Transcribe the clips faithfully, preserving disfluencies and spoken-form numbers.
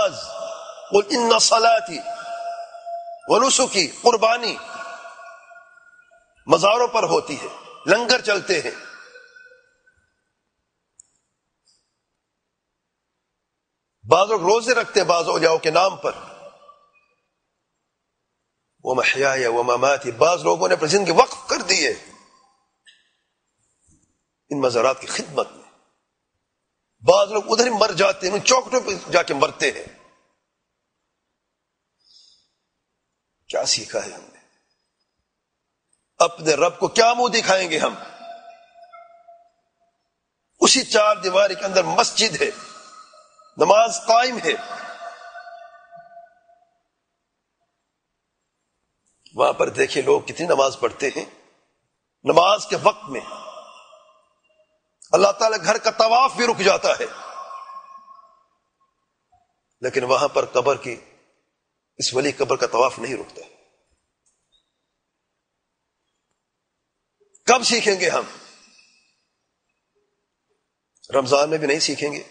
نماز، قل ان صلاتی ونسکی، قربانی مزاروں پر ہوتی ہے، لنگر چلتے ہیں. بعض لوگ روزے رکھتے ہیں بعض اولیاء کے نام پر. وَمَحْيَايَ وَمَمَاتِي، بعض لوگوں نے اپنی زندگی وقف کر دی ہے ان مزارات کی خدمت میں. بعض لوگ ادھر ہی مر جاتے ہیں، ان چوکٹوں پہ جا کے مرتے ہیں. کیا سیکھا ہے ہم نے؟ اپنے رب کو کیا منہ دکھائیں گے ہم؟ اسی چار دیواری کے اندر مسجد ہے، نماز قائم ہے، وہاں پر دیکھیں لوگ کتنی نماز پڑھتے ہیں. نماز کے وقت میں اللہ تعالی گھر کا طواف بھی رک جاتا ہے، لیکن وہاں پر قبر کی، اس ولی قبر کا طواف نہیں رکتا. کب سیکھیں گے ہم؟ رمضان میں بھی نہیں سیکھیں گے.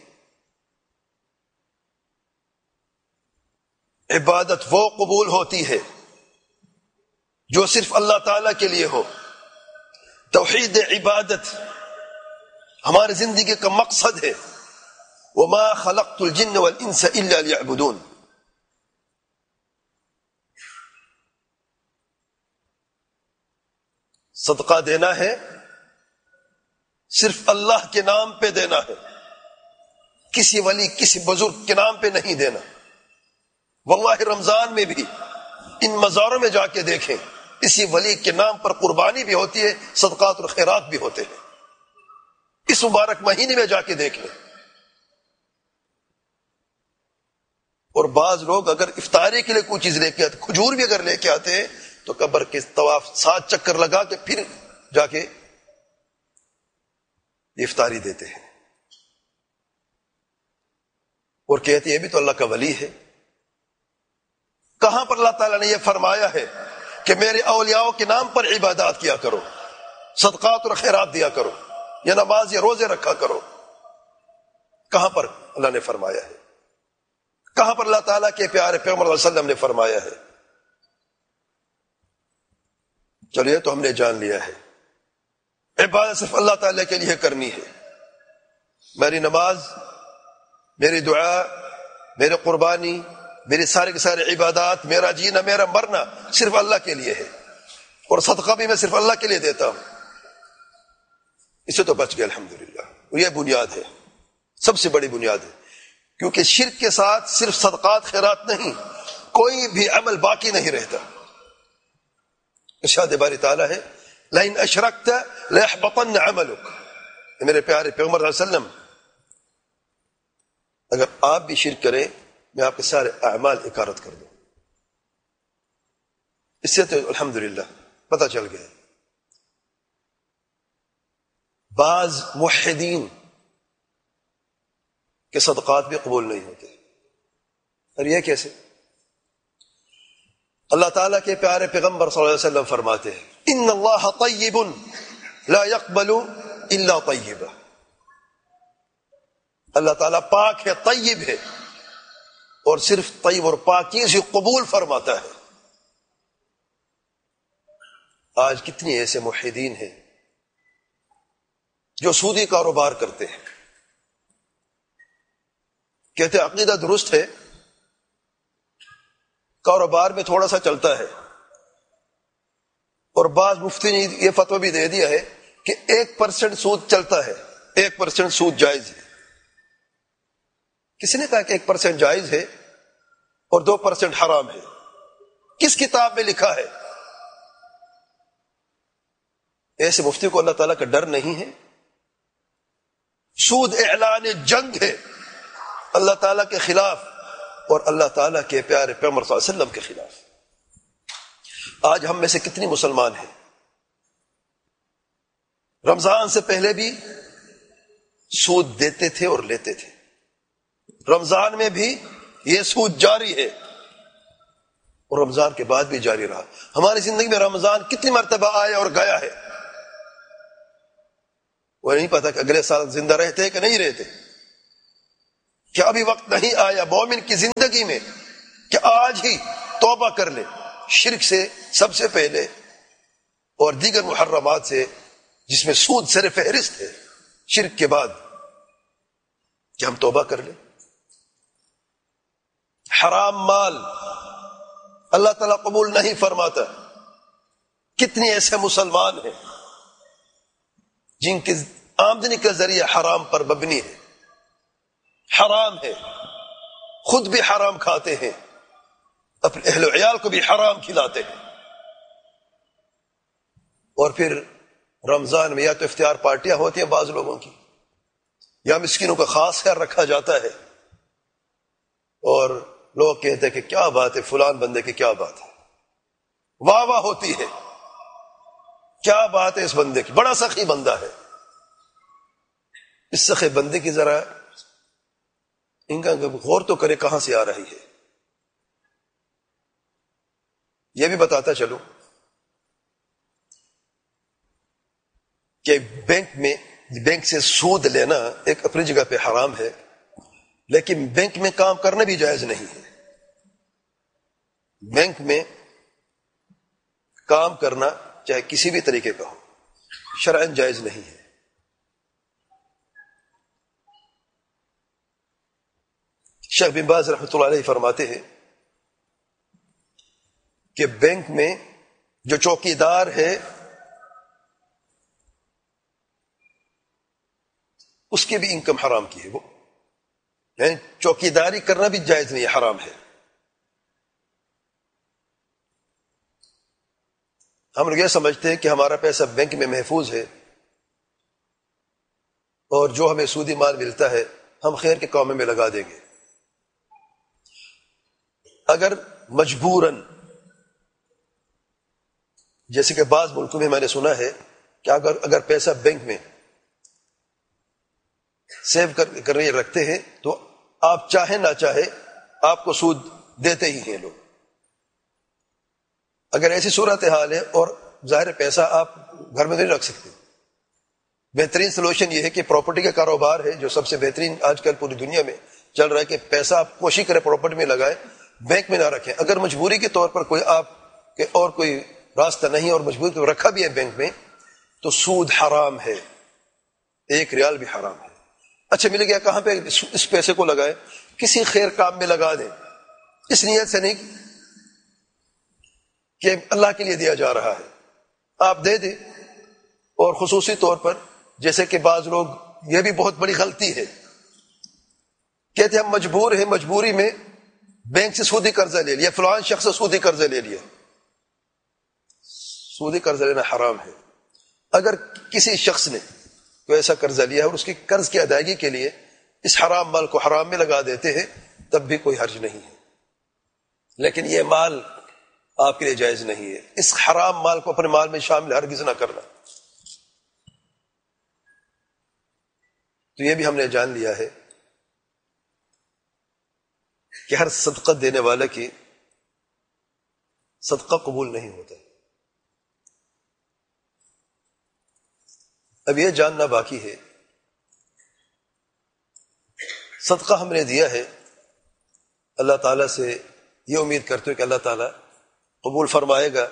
عبادت وہ قبول ہوتی ہے جو صرف اللہ تعالی کے لیے ہو. توحید عبادت ہماری زندگی کا مقصد ہے. وما خلقت الجن والانس الا ليعبدون. صدقہ دینا ہے صرف اللہ کے نام پہ دینا ہے، کسی ولی کسی بزرگ کے نام پہ نہیں دینا. واللہ رمضان میں بھی ان مزاروں میں جا کے دیکھیں، اسی ولی کے نام پر قربانی بھی ہوتی ہے، صدقات اور خیرات بھی ہوتے ہیں. اس مبارک مہینے میں جا کے دیکھ لیں. اور بعض لوگ اگر افطاری کے لیے کوئی چیز لے کے آتے، کھجور بھی اگر لے کے آتے ہیں، تو قبر کے طواف سات چکر لگا کے پھر جا کے افطاری دیتے ہیں اور کہتے ہیں یہ بھی تو اللہ کا ولی ہے. کہاں پر اللہ تعالیٰ نے یہ فرمایا ہے کہ میرے اولیاء کے نام پر عبادات کیا کرو، صدقات اور خیرات دیا کرو، یا نماز یا روزے رکھا کرو؟ کہاں پر اللہ نے فرمایا ہے؟ کہاں پر اللہ تعالیٰ کے پیارے پیغمبر صلی اللہ علیہ وسلم نے فرمایا ہے؟ چلیے تو ہم نے جان لیا ہے عبادت صرف اللہ تعالیٰ کے لیے کرنی ہے. میری نماز، میری دعا، میری قربانی، میری سارے کے سارے عبادات، میرا جینا میرا مرنا صرف اللہ کے لیے ہے، اور صدقہ بھی میں صرف اللہ کے لیے دیتا ہوں. اسے تو بچ گئے الحمدللہ. یہ بنیاد ہے، سب سے بڑی بنیاد ہے، کیونکہ شرک کے ساتھ صرف صدقات خیرات نہیں، کوئی بھی عمل باقی نہیں رہتا. ارشاد باری تعالیٰ ہے لئن اشرکت لیحبطن عملک. میرے پیارے پیغمبر صلی اللہ علیہ وسلم، اگر آپ بھی شرک کریں میں آپ کے سارے اعمال اکارت کر دوں. اس سے تو الحمدللہ پتہ چل گیا. بعض موحدین کے صدقات بھی قبول نہیں ہوتے. اور یہ کیسے؟ اللہ تعالیٰ کے پیارے پیغمبر صلی اللہ علیہ وسلم فرماتے ہیں ان اللہ طیب لا يقبل الا طیبا. اللہ تعالیٰ پاک ہے، طیب ہے، اور صرف طیب اور پاک چیز ہی قبول فرماتا ہے. آج کتنی ایسے موحدین ہیں جو سودی کاروبار کرتے ہیں، کہتے ہیں عقیدہ درست ہے، کاروبار میں تھوڑا سا چلتا ہے. اور بعض مفتی نے یہ فتویٰ بھی دے دیا ہے کہ ایک پرسنٹ سود چلتا ہے، ایک پرسنٹ سود جائز ہے. کسی نے کہا کہ ایک پرسنٹ جائز ہے اور دو پرسنٹ حرام ہے؟ کس کتاب میں لکھا ہے؟ ایسے مفتی کو اللہ تعالیٰ کا ڈر نہیں ہے. سود اعلان جنگ ہے اللہ تعالیٰ کے خلاف اور اللہ تعالیٰ کے پیارے پیغمبر صلی اللہ علیہ وسلم کے خلاف. آج ہم میں سے کتنی مسلمان ہیں رمضان سے پہلے بھی سود دیتے تھے اور لیتے تھے، رمضان میں بھی یہ سود جاری ہے اور رمضان کے بعد بھی جاری رہا. ہماری زندگی میں رمضان کتنی مرتبہ آیا اور گیا ہے، وہ نہیں پتا کہ اگلے سال زندہ رہتے کہ نہیں رہتے. کہ ابھی وقت نہیں آیا مومن کی زندگی میں کہ آج ہی توبہ کر لے شرک سے سب سے پہلے اور دیگر محرمات سے جس میں سود سر فہرست ہے شرک کے بعد، کہ ہم توبہ کر لیں۔ حرام مال اللہ تعالیٰ قبول نہیں فرماتا۔ کتنے ایسے مسلمان ہیں جن کی آمدنی کا ذریعہ حرام پر مبنی ہے، حرام ہے، خود بھی حرام کھاتے ہیں، اپنے اہل و عیال کو بھی حرام کھلاتے ہیں، اور پھر رمضان میں یا تو افطار پارٹیاں ہوتی ہیں بعض لوگوں کی، یا مسکینوں کا خاص خیال رکھا جاتا ہے، اور لوگ کہتے ہیں کہ کیا بات ہے فلان بندے کی، کیا بات ہے، واہ واہ ہوتی ہے، کیا بات ہے اس بندے کی، بڑا سخی بندہ ہے۔ اس سخی بندے کی ذرا ان کا غور تو کرے کہاں سے آ رہی ہے۔ یہ بھی بتاتا چلوں کہ بینک میں بینک سے سود لینا ایک اپنی جگہ پہ حرام ہے، لیکن بینک میں کام کرنا بھی جائز نہیں ہے۔ بینک میں کام کرنا چاہے کسی بھی طریقے کا ہو شرعاً جائز نہیں ہے۔ شیخ بن باز رحمۃ اللہ علیہ فرماتے ہیں کہ بینک میں جو چوکی دار ہے اس کی بھی انکم حرام کی ہے، وہ یعنی چوکی داری کرنا بھی جائز نہیں ہے، حرام ہے۔ ہم لوگ یہ سمجھتے ہیں کہ ہمارا پیسہ بینک میں محفوظ ہے اور جو ہمیں سودی مال ملتا ہے ہم خیر کے کاموں میں لگا دیں گے۔ اگر مجبوراً، جیسے کہ بعض ملکوں میں میں نے سنا ہے کہ اگر اگر پیسہ بینک میں سیو کر کر رکھتے ہیں تو آپ چاہے نہ چاہے آپ کو سود دیتے ہی ہیں لوگ۔ اگر ایسی صورتحال ہے اور ظاہر پیسہ آپ گھر میں نہیں رکھ سکتے، بہترین سلوشن یہ ہے کہ پراپرٹی کا کاروبار ہے جو سب سے بہترین آج کل پوری دنیا میں چل رہا ہے کہ پیسہ آپ کوشش کریں پراپرٹی میں لگائیں، بینک میں نہ رکھیں۔ اگر مجبوری کے طور پر کوئی آپ کے اور کوئی راستہ نہیں اور مجبوری کو رکھا بھی ہے بینک میں تو سود حرام ہے، ایک ریال بھی حرام ہے۔ اچھا مل گیا، کہاں پہ اس پیسے کو لگائیں؟ کسی خیر کام میں لگا دیں، اس نیت سے نہیں کہ اللہ کے لیے دیا جا رہا ہے، آپ دے دیں۔ اور خصوصی طور پر جیسے کہ بعض لوگ، یہ بھی بہت بڑی غلطی ہے، کہتے ہم مجبور ہیں، مجبوری میں بینک سے سودی قرضہ لے لیا، فلان شخص سے سودی قرضہ لے لیا۔ سودی قرضہ لینا حرام ہے۔ اگر کسی شخص نے کوئی ایسا قرضہ لیا ہے اور اس کی قرض کی ادائیگی کے لیے اس حرام مال کو حرام میں لگا دیتے ہیں تب بھی کوئی حرج نہیں ہے، لیکن یہ مال آپ کے لیے جائز نہیں ہے۔ اس حرام مال کو اپنے مال میں شامل ہرگز نہ کرنا۔ تو یہ بھی ہم نے جان لیا ہے کہ ہر صدقہ دینے والا کی صدقہ قبول نہیں ہوتا۔ اب یہ جاننا باقی ہے، صدقہ ہم نے دیا ہے، اللہ تعالیٰ سے یہ امید کرتے ہو کہ اللہ تعالیٰ قبول فرمائے گا،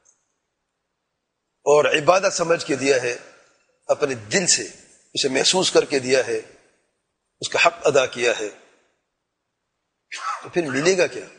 اور عبادت سمجھ کے دیا ہے، اپنے دل سے اسے محسوس کر کے دیا ہے، اس کا حق ادا کیا ہے، تو پھر ملے گا کیا؟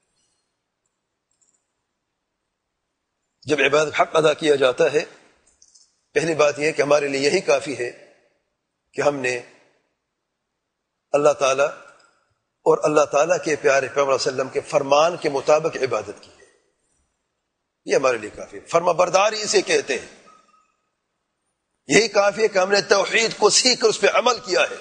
جب عبادت حق ادا کیا جاتا ہے، پہلی بات یہ ہے کہ ہمارے لیے یہی کافی ہے کہ ہم نے اللہ تعالیٰ اور اللہ تعالیٰ کے پیارے پیغمبر صلی اللہ علیہ وسلم کے فرمان کے مطابق عبادت کی ہے، یہ ہمارے لیے کافی ہے۔ فرما برداری اسے کہتے ہیں، یہی کافی ہے کہ ہم نے توحید کو سیکھ کر اس پہ عمل کیا ہے،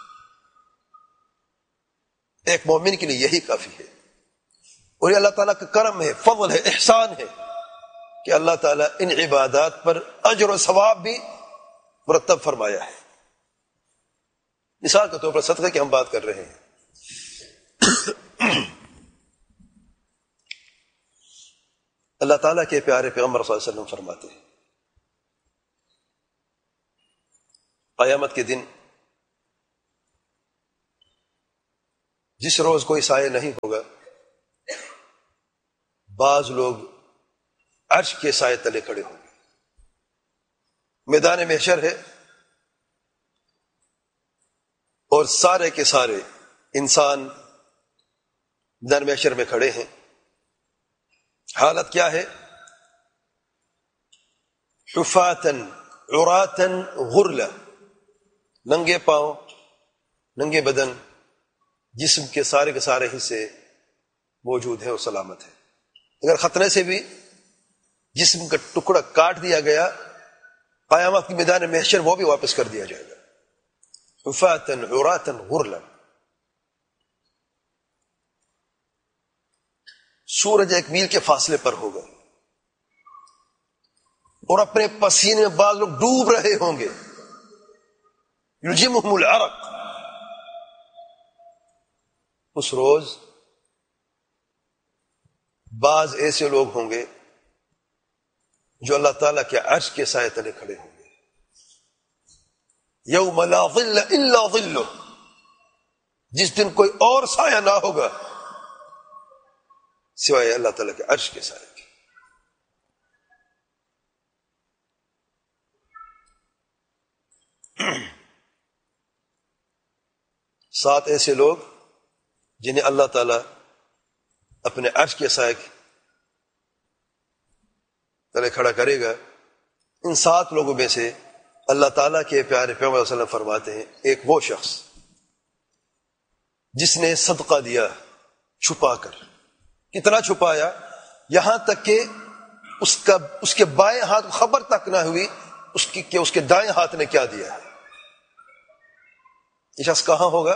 ایک مومن کے لیے یہی کافی ہے۔ اور یہ اللہ تعالیٰ کا کرم ہے، فضل ہے، احسان ہے کہ اللہ تعالیٰ ان عبادات پر اجر و ثواب بھی مرتب فرمایا ہے۔ مثال کے طور پر صدقہ کی ہم بات کر رہے ہیں، اللہ تعالیٰ کے پیارے پیغمبر صلی اللہ علیہ وسلم فرماتے ہیں قیامت کے دن جس روز کوئی سایہ نہیں ہوگا، بعض لوگ عرش کے سائے تلے کھڑے ہوں گے. میدان محشر ہے اور سارے کے سارے انسان میدان محشر میں کھڑے ہیں. حالت کیا ہے؟ حفاتن عراتن غرلا، ننگے پاؤں، ننگے بدن، جسم کے سارے کے سارے حصے موجود ہیں اور سلامت ہیں. اگر خطرے سے بھی جسم کا ٹکڑا کاٹ دیا گیا، قیامت کی میدان محشر وہ بھی واپس کر دیا جائے گا. حفاتن عراتن غرلا. سورج ایک میل کے فاصلے پر ہوگا اور اپنے پسینے میں بعض لوگ ڈوب رہے ہوں گے. یلجمہم العرق. اس روز بعض ایسے لوگ ہوں گے جو اللہ تعالیٰ کے عرش کے سائے تلے کھڑے ہوں گے. یوم لا ظل الا ظلہ، جس دن کوئی اور سایہ نہ ہوگا سوائے اللہ تعالیٰ کے عرش کے سائے کے. سات ایسے لوگ جنہیں اللہ تعالیٰ اپنے عرش کے سائے کے تلے کھڑا کرے گا. ان سات لوگوں میں سے اللہ تعالیٰ کے پیارے پیغمبر صلی اللہ علیہ وسلم فرماتے ہیں ایک وہ شخص جس نے صدقہ دیا چھپا کر. کتنا چھپایا؟ یہاں تک کہ اس کا اس کے بائیں ہاتھ کو خبر تک نہ ہوئی اس کی کہ اس کے دائیں ہاتھ نے کیا دیا ہے. یہ شخص کہاں ہوگا؟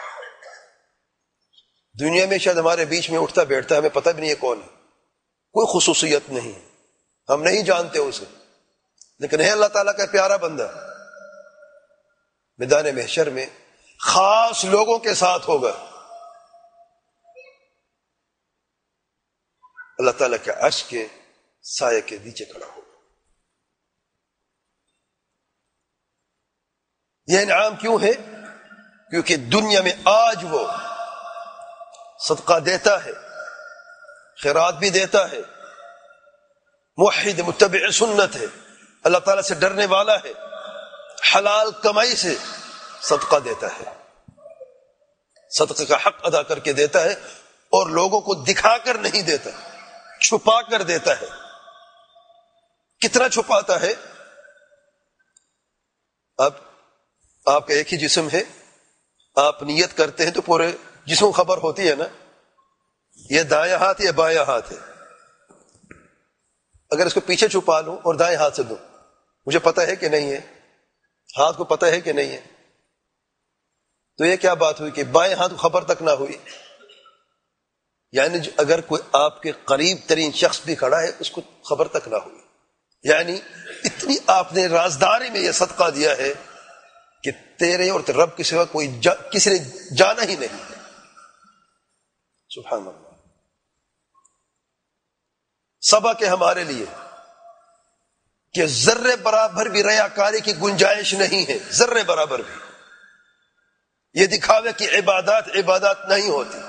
دنیا میں شاید ہمارے بیچ میں اٹھتا بیٹھتا ہے، ہمیں پتہ بھی نہیں ہے کون ہے، کوئی خصوصیت نہیں ہے، ہم نہیں جانتے اسے، لیکن ہے اللہ تعالیٰ کا پیارا بندہ. میدان محشر میں خاص لوگوں کے ساتھ ہوگا. اللہ تعالیٰ کے عرش کے سائے کے نیچے کھڑا ہوگا. یہ انعام کیوں ہے؟ کیونکہ دنیا میں آج وہ صدقہ دیتا ہے، خیرات بھی دیتا ہے، موحد متبع سنت ہے، اللہ تعالیٰ سے ڈرنے والا ہے، حلال کمائی سے صدقہ دیتا ہے، صدقے کا حق ادا کر کے دیتا ہے اور لوگوں کو دکھا کر نہیں دیتا، چھپا کر دیتا ہے. کتنا چھپاتا ہے؟ اب آپ کا ایک ہی جسم ہے، آپ نیت کرتے ہیں تو پورے جسم کو خبر ہوتی ہے نا یہ دایاں ہاتھ یا بایاں ہاتھ ہے. اگر اس کو پیچھے چھپا لوں اور دائیں ہاتھ سے دوں، مجھے پتہ ہے کہ نہیں ہے، ہاتھ کو پتہ ہے کہ نہیں ہے، تو یہ کیا بات ہوئی کہ بائیں ہاتھ کو خبر تک نہ ہوئی. یعنی اگر کوئی آپ کے قریب ترین شخص بھی کھڑا ہے اس کو خبر تک نہ ہوئی. یعنی اتنی آپ نے رازداری میں یہ صدقہ دیا ہے کہ تیرے اور رب کے سوا کوئی جا, کسی نے جانا ہی نہیں. سبحان اللہ. سبق ہے ہمارے لیے کہ ذرے برابر بھی ریاکاری کی گنجائش نہیں ہے، ذرے برابر بھی. یہ دکھاوے کہ عبادات عبادات نہیں ہوتی.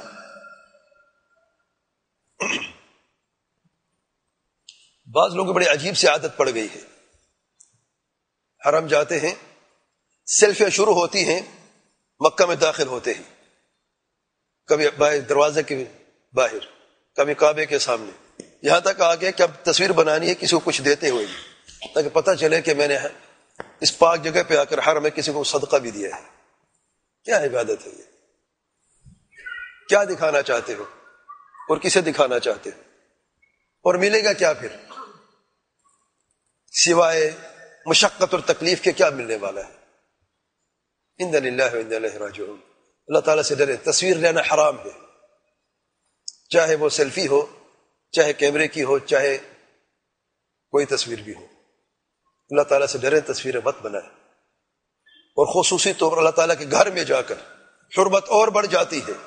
بعض لوگوں کو بڑی عجیب سی عادت پڑ گئی ہے، حرم جاتے ہیں، سیلفیاں شروع ہوتی ہیں مکہ میں داخل ہوتے ہی، کبھی باہر دروازے کے باہر، کبھی کعبے کے سامنے، یہاں تک آگے کہ اب تصویر بنانی ہے کسی کو کچھ دیتے ہوئے تاکہ پتہ چلے کہ میں نے اس پاک جگہ پہ آ کر حرم میں کسی کو صدقہ بھی دیا ہے. کیا عبادت ہے یہ؟ کیا دکھانا چاہتے ہو اور کسے دکھانا چاہتے ہو؟ اور ملے گا کیا پھر؟ سوائے مشقت اور تکلیف کے کیا ملنے والا ہے؟ انا للہ و انا الیہ راجعون. اللہ تعالیٰ سے ڈرے. تصویر لینا حرام ہے، چاہے وہ سیلفی ہو، چاہے کیمرے کی ہو، چاہے کوئی تصویر بھی ہو. اللہ تعالیٰ سے ڈرے، تصویریں مت بنائیں. اور خصوصی طور پر اللہ تعالیٰ کے گھر میں جا کر حرمت اور بڑھ جاتی ہے.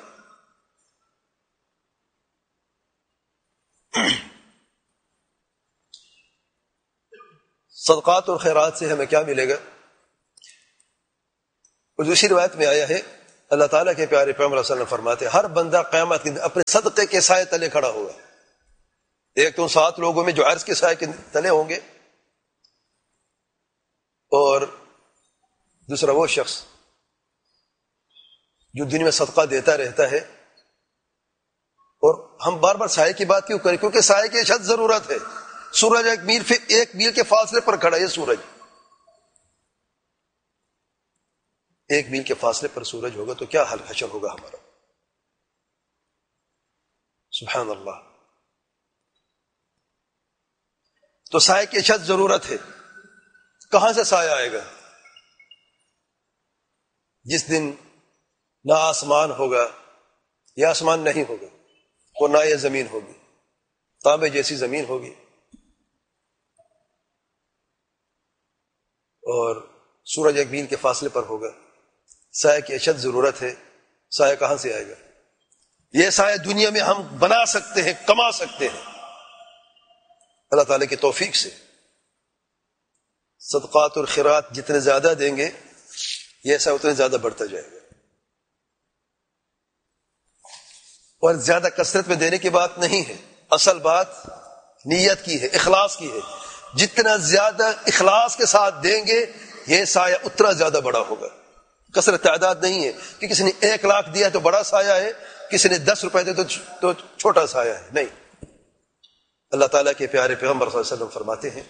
صدقات اور خیرات سے ہمیں کیا ملے گا؟ اور دوسری روایت میں آیا ہے اللہ تعالیٰ کے پیارے پیغمبر صلی اللہ علیہ وسلم فرماتے ہیں ہر بندہ قیامت کے دن اپنے صدقے کے سائے تلے کھڑا ہوگا. ایک تو سات لوگوں میں جو عرش کے سائے کے تلے ہوں گے، اور دوسرا وہ شخص جو دنیا میں صدقہ دیتا رہتا ہے. اور ہم بار بار سائے کی بات کیوں کریں؟ کیونکہ سائے کی اشد ضرورت ہے. سورج ایک میل ایک میل کے فاصلے پر کھڑا ہے. سورج ایک میل کے فاصلے پر سورج ہوگا تو کیا حل حشر ہوگا ہمارا. سبحان اللہ. تو سائے کی اشد ضرورت ہے. کہاں سے سایہ آئے گا؟ جس دن نہ آسمان ہوگا، یا آسمان نہیں ہوگا، اور نہ یہ زمین ہوگی، تانبے جیسی زمین ہوگی، اور سورج ایک میل کے فاصلے پر ہوگا. سایہ کی اشد ضرورت ہے. سایہ کہاں سے آئے گا؟ یہ سایہ دنیا میں ہم بنا سکتے ہیں، کما سکتے ہیں اللہ تعالی کی توفیق سے. صدقات اور خیرات جتنے زیادہ دیں گے یہ ایسا اتنے زیادہ بڑھتا جائے گا. اور زیادہ کثرت میں دینے کی بات نہیں ہے، اصل بات نیت کی ہے، اخلاص کی ہے. جتنا زیادہ اخلاص کے ساتھ دیں گے یہ سایہ اتنا زیادہ بڑا ہوگا. کثرت تعداد نہیں ہے کہ کسی نے ایک لاکھ دیا تو بڑا سایہ ہے، کسی نے دس روپے دے تو چھوٹا سایہ ہے. نہیں، اللہ تعالیٰ کے پیارے پیغمبر صلی اللہ علیہ وسلم فرماتے ہیں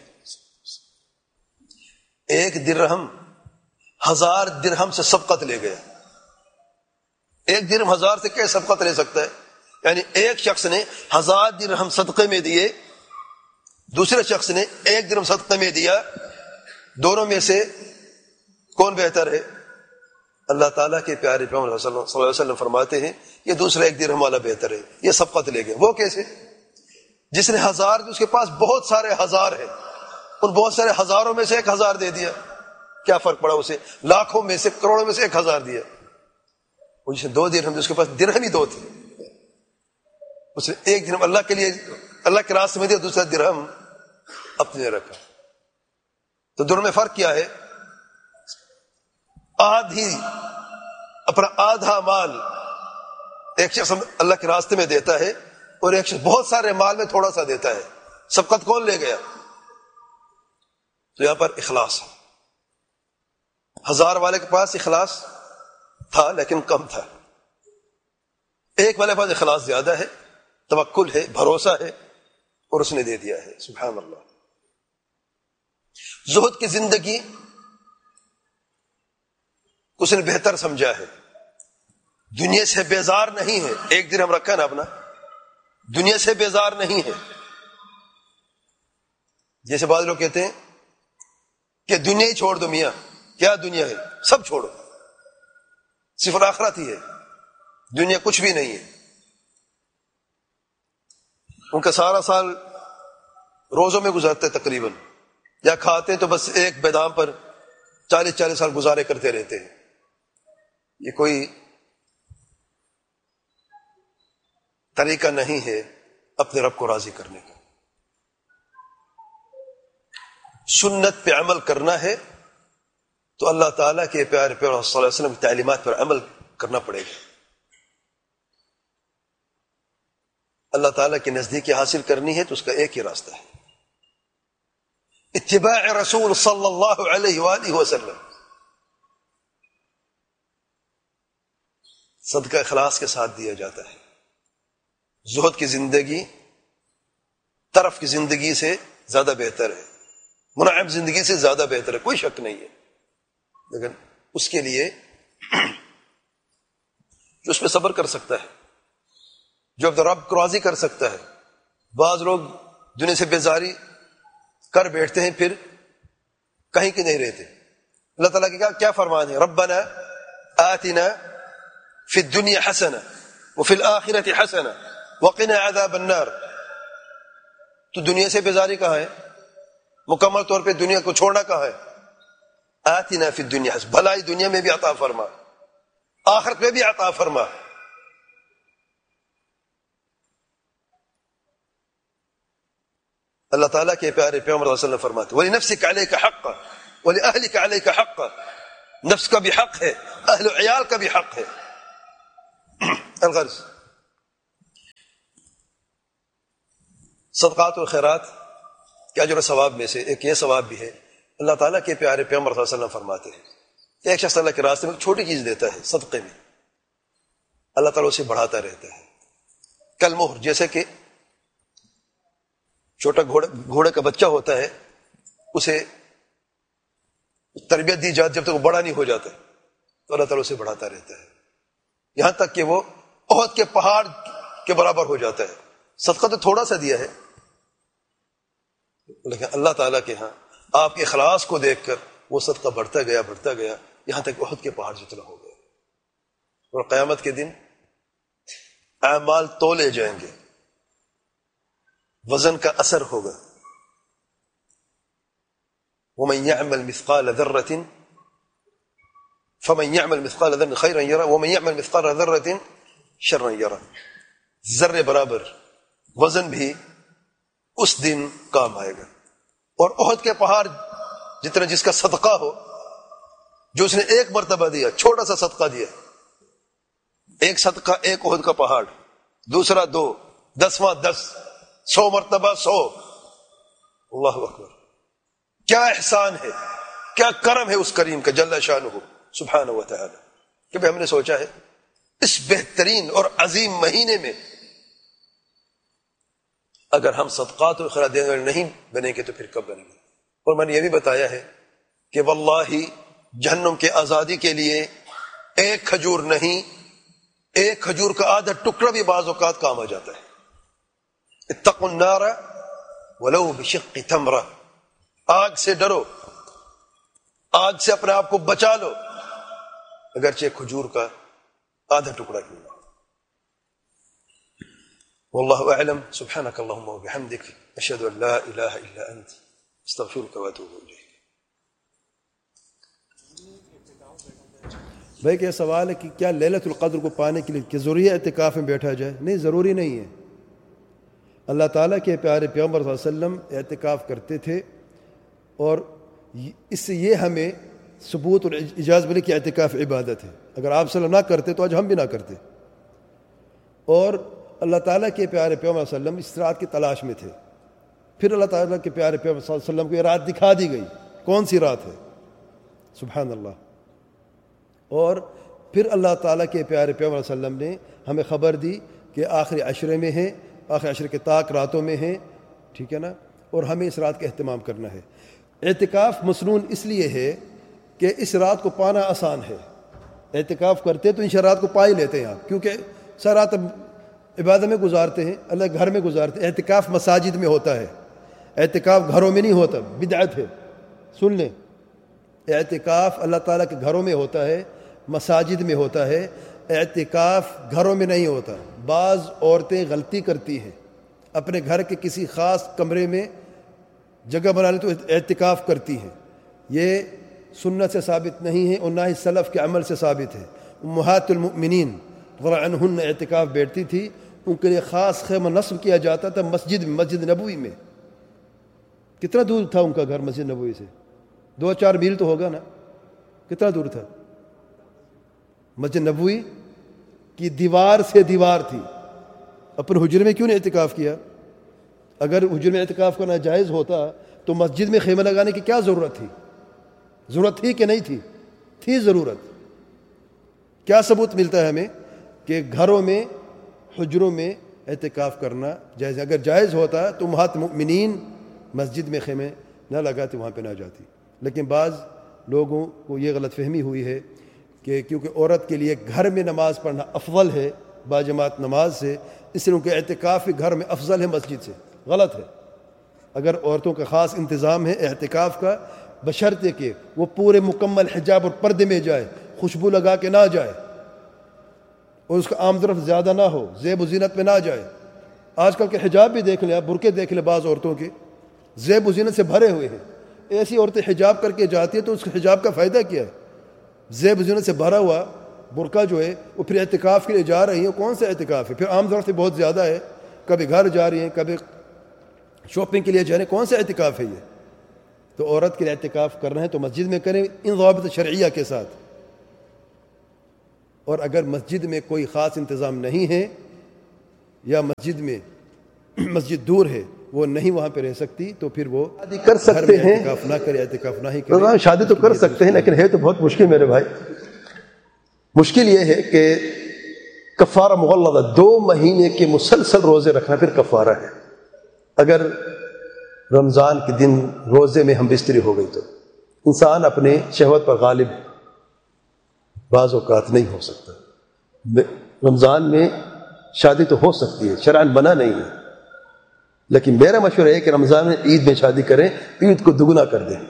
ایک درہم ہزار درہم سے سبقت لے گیا. ایک درہم ہزار سے کیسے سبقت لے سکتا ہے؟ یعنی ایک شخص نے ہزار درہم صدقے میں دیے، دوسرے شخص نے ایک درہم صدقے میں دیا. دونوں میں سے کون بہتر ہے؟ اللہ تعالیٰ کے پیارے پیغمبر صلی اللہ علیہ وسلم فرماتے ہیں یہ دوسرا ایک درہم والا بہتر ہے. یہ سبقت لے گئے. وہ کیسے؟ جس نے ہزار، اس کے پاس بہت سارے ہزار ہیں، ان بہت سارے ہزاروں میں سے ایک ہزار دے دیا. کیا فرق پڑا اسے؟ لاکھوں میں سے، کروڑوں میں سے ایک ہزار دیا. وہ جس نے دو درہم، اس کے پاس درہم ہی دو تھے، اس نے ایک درہم اللہ کے لیے، اللہ کے راستے میں دیا، دوسرا درہم اپنے رکھا. تو دونوں میں فرق کیا ہے؟ آدھی، اپنا آدھا مال ایک شخص اللہ کے راستے میں دیتا ہے اور ایک شخص بہت سارے مال میں تھوڑا سا دیتا ہے. سبقت کون لے گیا؟ تو یہاں پر اخلاص ہے. ہزار والے کے پاس اخلاص تھا لیکن کم تھا. ایک والے کے پاس اخلاص زیادہ ہے، توکل ہے، بھروسہ ہے، اور اس نے دے دیا ہے. سبحان اللہ. زہد کی زندگی اس نے بہتر سمجھا ہے. دنیا سے بیزار نہیں ہے. ایک درہم رکھا نا اپنا، دنیا سے بیزار نہیں ہے. جیسے بعض لوگ کہتے ہیں کہ دنیا ہی چھوڑ دو. میاں کیا دنیا ہے؟ سب چھوڑو، صرف آخرت ہی ہے، دنیا کچھ بھی نہیں ہے. ان کا سارا سال روزوں میں گزرتا ہے تقریباً، یا کھاتے ہیں تو بس ایک بادام پر چالیس چالیس سال گزارے کرتے رہتے ہیں. یہ کوئی طریقہ نہیں ہے اپنے رب کو راضی کرنے کا. سنت پہ عمل کرنا ہے تو اللہ تعالیٰ کے پیارے پیغمبر صلی اللہ علیہ وسلم کی تعلیمات پر عمل کرنا پڑے گا. اللہ تعالیٰ کی نزدیکی حاصل کرنی ہے تو اس کا ایک ہی راستہ ہے، اتباع رسول صلی اللہ علیہ وآلہ وسلم. صدقہ اخلاص کے ساتھ دیا جاتا ہے. زہد کی زندگی طرف کی زندگی سے زیادہ بہتر ہے، منعم زندگی سے زیادہ بہتر ہے، کوئی شک نہیں ہے. لیکن اس کے لیے جو اس پہ صبر کر سکتا ہے، جو اپنے رب کو راضی کر سکتا ہے. بعض لوگ دنیا سے بیزاری کر بیٹھتے ہیں پھر کہیں کے نہیں رہتے. اللہ تعالیٰ کے کیا فرمان ہے؟ ربنا آتنا فی الدنیا حسنہ وفی الآخرۃ حسنہ وقنا عذاب النار. تو دنیا سے بیزاری کہاں ہے؟ مکمل طور پہ دنیا کو چھوڑنا کہاں ہے؟ آتنا فی الدنیا حسنہ، بھلائی دنیا میں بھی عطا فرما، آخرت میں بھی عطا فرما. اللہ تعالیٰ کے پیارے پیغمبر صلی اللہ علیہ وسلم فرماتے وَلِنَفْسِكَ عَلَيْكَ حَقًّا وَلِأَهْلِكَ عَلَيْكَ حَقًّا. نفس کا بھی حق ہے، اہل و عیال کا بھی حق ہے. الغرض صدقات و خیرات کے اجر و ثواب میں سے ایک یہ ثواب بھی ہے، اللہ تعالیٰ کے پیارے پیغمبر صلی اللہ علیہ وسلم فرماتے ہیں کہ ایک شخص اللہ کے راستے میں ایک چھوٹی چیز دیتا ہے صدقے میں، اللہ تعالیٰ اسے بڑھاتا رہتا ہے. کل مہر، جیسے کہ چھوٹا گھوڑا گھوڑے کا بچہ ہوتا ہے، اسے تربیت دی جاتی جب تک وہ بڑا نہیں ہو جاتا تو اللہ تعالیٰ اسے بڑھاتا رہتا ہے یہاں تک کہ وہ احد کے پہاڑ کے برابر ہو جاتا ہے. صدقہ تو تھوڑا سا دیا ہے، لیکن اللہ تعالیٰ کے ہاں آپ کے اخلاص کو دیکھ کر وہ صدقہ بڑھتا گیا بڑھتا گیا یہاں تک احد کے پہاڑ جتنا ہو گیا. اور قیامت کے دن اعمال تولے جائیں گے، وزن کا اثر ہوگا. ومن يعمل مثقال ذرة فمن يعمل مثقال ذرة خيرا يرى ومن يعمل مثقال ذرة شرا يرى. ذرے برابر وزن بھی اس دن کام آئے گا. اور احد کے پہاڑ جتنا جس کا صدقہ ہو، جو اس نے ایک مرتبہ دیا، چھوٹا سا صدقہ دیا، ایک صدقہ ایک احد کا پہاڑ، دوسرا دو، دسواں دس، سو مرتبہ سو. اللہ اکبر، کیا احسان ہے، کیا کرم ہے اس کریم کا جل شانہ سبحانہ و تعالی کہ ہم نے سوچا ہے اس بہترین اور عظیم مہینے میں اگر ہم صدقات و خیرات دینے والے نہیں بنیں گے تو پھر کب بنیں گے. اور میں نے یہ بھی بتایا ہے کہ واللہ جہنم کے آزادی کے لیے ایک کھجور نہیں، ایک کھجور کا آدھا ٹکڑا بھی بعض اوقات کام آ جاتا ہے. اتقوا النار ولو بشق تمرہ، آگ سے ڈرو، آگ سے اپنے آپ کو بچا لو اگرچہ کھجور کا آدھا ٹکڑا کیوں نہ. واللہ اعلم. سبحانک اللہم وبحمدک، اشہد ان لا الہ الا انت، استغفرک واتوب الیک. بھائی کہ سوال ہے کہ کیا لیلۃ القدر کو پانے کے لیے کہ ضروری اعتکاف میں بیٹھا جائے؟ نہیں، ضروری نہیں ہے. اللہ تعالیٰ کے پیارے پیغمبر صلی اللہ علیہ وسلم اعتکاف کرتے تھے، اور اس سے یہ ہمیں ثبوت اور اجازت ملی کہ اعتکاف عبادت ہے. اگر آپ صلی اللہ علیہ وسلم نہ کرتے تو آج ہم بھی نہ کرتے. اور اللہ تعالیٰ کے پیارے پیغمبر صلی اللہ علیہ وسلم اس رات کی تلاش میں تھے. پھر اللہ تعالیٰ کے پیارے پیغمبر صلی اللہ علیہ وسلم کو یہ رات دکھا دی گئی. کون سی رات ہے؟ سبحان اللہ. اور پھر اللہ تعالیٰ کے پیارے پیغمبر صلی اللہ علیہ وسلم نے ہمیں خبر دی کہ آخری عشرے میں ہیں، آخری عشرے کے طاق راتوں میں ہیں، ٹھیک ہے نا، اور ہمیں اس رات کا اہتمام کرنا ہے. اعتکاف مسنون اس لیے ہے کہ اس رات کو پانا آسان ہے. اعتکاف کرتے تو ان رات کو پا ہی لیتے ہیں آپ، کیونکہ سر رات عبادت میں گزارتے ہیں، اللہ گھر میں گزارتے ہیں. اعتکاف مساجد میں ہوتا ہے، اعتکاف گھروں میں نہیں ہوتا، بدعت ہے. سن لیں، اعتکاف اللہ تعالیٰ کے گھروں میں ہوتا ہے، مساجد میں ہوتا ہے. اعتکاف گھروں میں نہیں ہوتا. بعض عورتیں غلطی کرتی ہیں، اپنے گھر کے کسی خاص کمرے میں جگہ بنا لی تو اعتکاف کرتی ہیں. یہ سنت سے ثابت نہیں ہے اور نہ ہی سلف کے عمل سے ثابت ہے. امہات المؤمنین رضی اللہ عنہن اعتکاف بیٹھتی تھی، ان کے لیے خاص خیمہ نصب کیا جاتا تھا مسجد میں، مسجد نبوی میں. کتنا دور تھا ان کا گھر مسجد نبوی سے؟ دو چار میل تو ہوگا نا. کتنا دور تھا؟ مسجد نبوی کی دیوار سے دیوار تھی. اپنے حجرے میں کیوں نہیں اعتکاف کیا؟ اگر حجرے میں اعتکاف کرنا جائز ہوتا تو مسجد میں خیمہ لگانے کی کیا ضرورت تھی؟ ضرورت تھی کہ نہیں تھی؟ تھی ضرورت. کیا ثبوت ملتا ہے ہمیں کہ گھروں میں، حجروں میں اعتکاف کرنا جائز؟ اگر جائز ہوتا تو امہات المؤمنین مسجد میں خیمے نہ لگاتے، وہاں پہ نہ جاتی. لیکن بعض لوگوں کو یہ غلط فہمی ہوئی ہے کہ کیونکہ عورت کے لیے گھر میں نماز پڑھنا افضل ہے باجماعت نماز سے، اس لیے ان کے اعتکاف گھر میں افضل ہے مسجد سے. غلط ہے. اگر عورتوں کا خاص انتظام ہے اعتکاف کا، بشرطے کہ وہ پورے مکمل حجاب اور پردے میں جائے، خوشبو لگا کے نہ جائے، اور اس کا عام طرف زیادہ نہ ہو، زیب و زینت میں نہ جائے. آج کل کے حجاب بھی دیکھ لیں آپ، برقعے دیکھ لیں بعض عورتوں کے، زیب و زینت سے بھرے ہوئے ہیں. ایسی عورتیں حجاب کر کے جاتی ہیں تو اس حجاب کا فائدہ کیا ہے؟ زیب و زینت سے بھرا ہوا برقع جو ہے وہ پھر اعتکاف کے لیے جا رہی ہیں، کون سا اعتکاف ہے؟ پھر عام طور سے بہت زیادہ ہے، کبھی گھر جا رہی ہیں، کبھی شاپنگ کے لیے جا رہے ہیں. کون سا اعتکاف ہے یہ؟ تو عورت کے لیے اعتکاف کرنا ہے تو مسجد میں کریں ان ضوابط شرعیہ کے ساتھ. اور اگر مسجد میں کوئی خاص انتظام نہیں ہے یا مسجد میں مسجد دور ہے، وہ نہیں وہاں پہ رہ سکتی، تو پھر وہ شادی کر سکتے ہیں، اعتکاف نہ کرے، اعتکاف نہ ہی کرے۔ شادی تو کر سکتے ہیں، لیکن ہے تو بہت مشکل میرے بھائی۔ مشکل یہ ہے کہ کفارہ مغلظہ، دو مہینے کے مسلسل روزے رکھنا پھر کفارہ ہے۔ اگر رمضان کے دن روزے میں ہم بستری ہو گئی تو انسان اپنے شہوت پر غالب ہے، بعض اوقات نہیں ہو سکتا۔ رمضان میں شادی تو ہو سکتی ہے، شرعاً منع نہیں ہے، لیکن میرا مشورہ ہے کہ رمضان میں عید میں شادی کریں، عید کو دگنا کر دیں،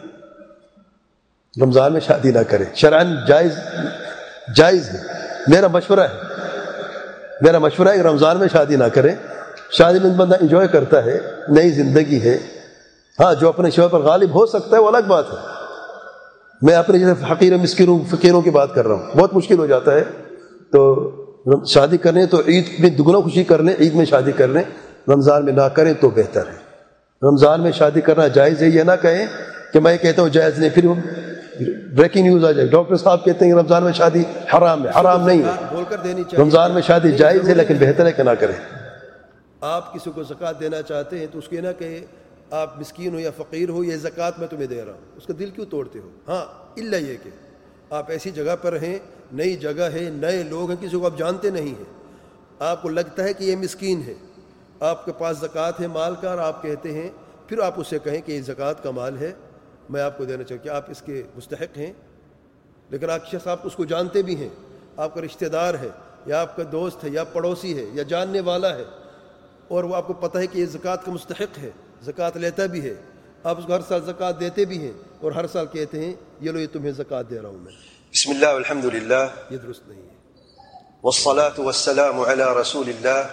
رمضان میں شادی نہ کریں، شرعاً جائز جائز ہے، میرا مشورہ ہے میرا مشورہ ہے کہ رمضان میں شادی نہ کریں۔ شادی میں بندہ انجوائے کرتا ہے، نئی زندگی ہے، ہاں جو اپنے شوہر پر غالب ہو سکتا ہے وہ الگ بات ہے۔ میں اپنے جیسے حقیر مسکینوں فقیروں کی بات کر رہا ہوں، بہت مشکل ہو جاتا ہے، تو شادی کرنے تو عید میں دگنا خوشی کر لیں، عید میں شادی کر لیں، رمضان میں نہ کریں تو بہتر ہے۔ رمضان میں شادی کرنا جائز ہے، یہ نہ کہیں کہ میں کہتا ہوں جائز نہیں، پھر بریکنگ نیوز آ جائے، ڈاکٹر صاحب کہتے ہیں کہ رمضان میں شادی حرام ہے۔ حرام نہیں ہے، بول کر دینی چاہیے۔ رمضان میں شادی جائز ہے، لیکن بہتر ہے کہ نہ کریں۔ آپ کسی کو زکوٰۃ دینا چاہتے ہیں تو اس کے نہ کہ آپ مسکین ہو یا فقیر ہو، یہ زکوٰۃ میں تمہیں دے رہا ہوں، اس کا دل کیوں توڑتے ہو؟ ہاں الا یہ کہ آپ ایسی جگہ پر ہیں، نئی جگہ ہے، نئے لوگ ہیں، کسی کو آپ جانتے نہیں ہیں، آپ کو لگتا ہے کہ یہ مسکین ہے، آپ کے پاس زکوٰۃ ہے مال کا، اور آپ کہتے ہیں، پھر آپ اس سے کہیں کہ یہ زکوٰۃ کا مال ہے، میں آپ کو دینا چاہوں کہ آپ اس کے مستحق ہیں، لیکن آپ شخص آپ اس کو جانتے بھی ہیں، آپ کا رشتہ دار ہے یا آپ کا دوست ہے یا پڑوسی ہے یا جاننے والا ہے، اور وہ آپ کو پتہ ہے کہ یہ زکوٰۃ کا مستحق ہے، زکوٰۃ لیتا بھی ہے، آپ اس کو ہر سال زکوٰۃ دیتے بھی ہیں، اور ہر سال کہتے ہیں یہ لو یہ تمہیں زکوٰۃ دے رہا ہوں میں، بسم اللہ والحمد للہ یہ درست نہیں ہے۔ والصلاة والسلام على رسول اللہ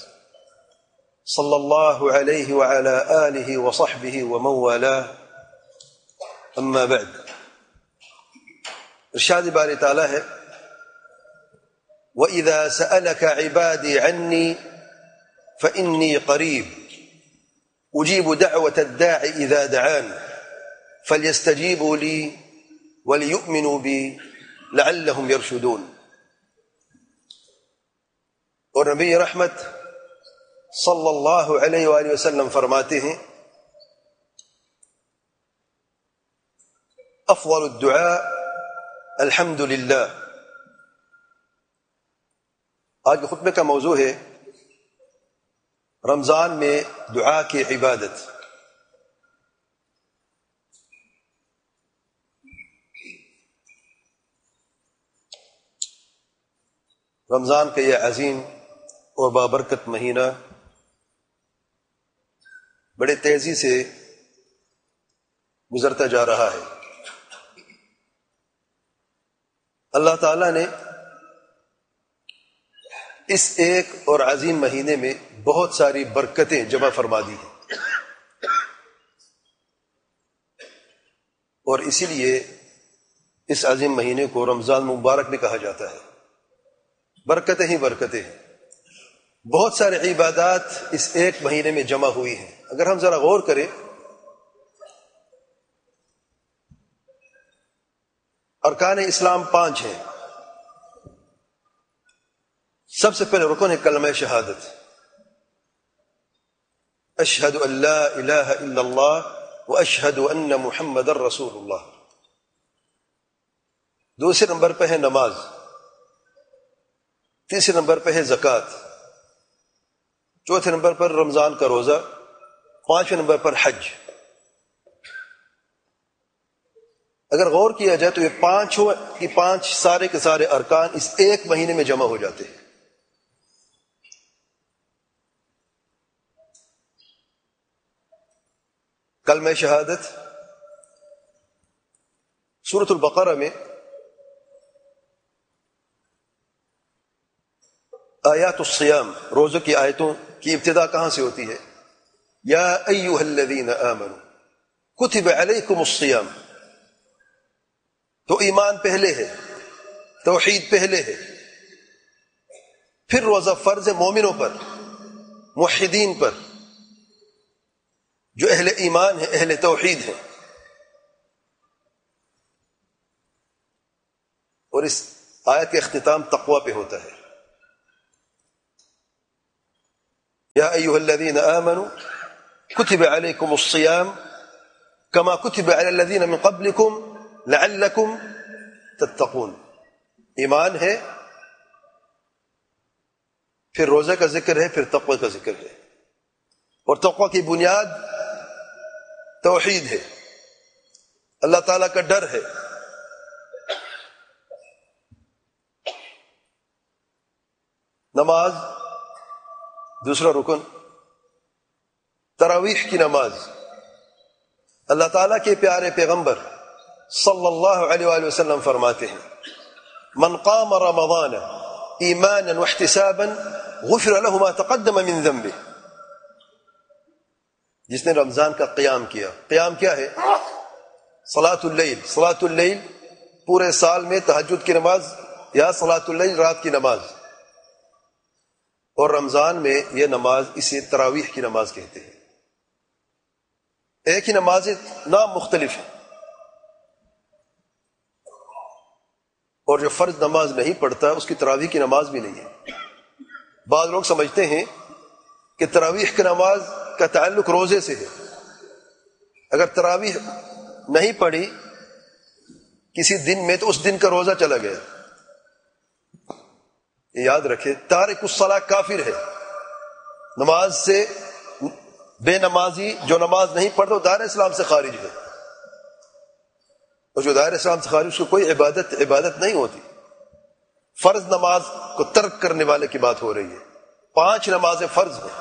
صلی اللہ علیہ وعلى آلہ وصحبہ ومن والاه، اما بعد۔ ارشاد باری تعالیٰ ہے وَإِذَا سَأَلَكَ عِبَادِي عَنِّي فَإِنِّي قَرِيبٌ أُجِيبُ دَعْوَةَ الدَّاعِ إِذَا دَعَانِ فَلْيَسْتَجِيبُوا لِي وَلْيُؤْمِنُوا بِي لَعَلَّهُمْ يَرْشُدُونَ۔ اور نبی رحمت صلی اللہ علیہ وآلہ وسلم فرماتے ہیں افضل الدعاء الحمد للہ۔ آج کے خطبے کا موضوع ہے رمضان میں دعا کی عبادت۔ رمضان کا یہ عظیم اور بابرکت مہینہ بڑے تیزی سے گزرتا جا رہا ہے۔ اللہ تعالیٰ نے اس ایک اور عظیم مہینے میں بہت ساری برکتیں جمع فرما دی ہیں، اور اسی لیے اس عظیم مہینے کو رمضان مبارک بھی کہا جاتا ہے۔ برکتیں ہی برکتیں ہیں، بہت سارے عبادات اس ایک مہینے میں جمع ہوئی ہیں۔ اگر ہم ذرا غور کریں، ارکان اسلام پانچ ہیں۔ سب سے پہلے رکن ہے کلمہ شہادت، اشہد ان لا الہ الا اللہ و اشہد ان محمد رسول اللہ۔ دوسرے نمبر پہ ہے نماز، تیسرے نمبر پہ ہے زکوٰۃ، چوتھے نمبر پر رمضان کا روزہ، پانچویں نمبر پر حج۔ اگر غور کیا جائے تو یہ پانچوں کی پانچ سارے کے سارے ارکان اس ایک مہینے میں جمع ہو جاتے ہیں۔ کلمہ شہادت سورۃ البقرہ میں آیات الصیام، روزوں کی آیتوں کی ابتدا کہاں سے ہوتی ہے؟ یا ایھا الذین آمنوا کتب علیکم الصیام۔ تو ایمان پہلے ہے، توحید پہلے ہے، پھر روزہ فرض ہے مومنوں پر، موحدین پر، جو اہل ایمان ہے، اہل توحید ہے۔ اور اس آیت کا اختتام تقوی پہ ہوتا ہے. یا ایھا الذین آمنوا کتب علیکم الصیام کما کتب علی الذین من قبلکم لعلکم تتقون. ایمان ہے، پھر روزہ کا ذکر ہے، پھر تقوی کا ذکر ہے. اور تقوی کی بنیاد توحید ہے، اللہ تعالیٰ کا ڈر ہے. نماز دوسرا رکن، تراویح کی نماز. اللہ تعالیٰ کے پیارے پیغمبر صلی اللہ علیہ وآلہ وسلم فرماتے ہیں من قام رمضان ایمانا واحتسابا غفر له ما تقدم من ذنبه. جس نے رمضان کا قیام کیا، قیام کیا ہے؟ صلاۃ اللیل. صلاۃ اللیل پورے سال میں تہجد کی نماز یا صلاۃ اللیل رات کی نماز، اور رمضان میں یہ نماز اسے تراویح کی نماز کہتے ہیں. ایک ہی نماز، نام مختلف ہے. اور جو فرض نماز نہیں پڑھتا اس کی تراویح کی نماز بھی نہیں ہے. بعض لوگ سمجھتے ہیں کہ تراویح کی نماز کا تعلق روزے سے ہے. اگر تراویح نہیں پڑھی کسی دن میں تو اس دن کا روزہ چلا گیا. یاد رکھے تارک الصلاۃ کافر ہے. نماز سے بے نمازی جو نماز نہیں پڑھتا وہ دائرہ اسلام سے خارج ہے، اور جو دائرہ اسلام سے خارج اس کو کوئی عبادت عبادت نہیں ہوتی. فرض نماز کو ترک کرنے والے کی بات ہو رہی ہے. پانچ نمازیں فرض ہیں.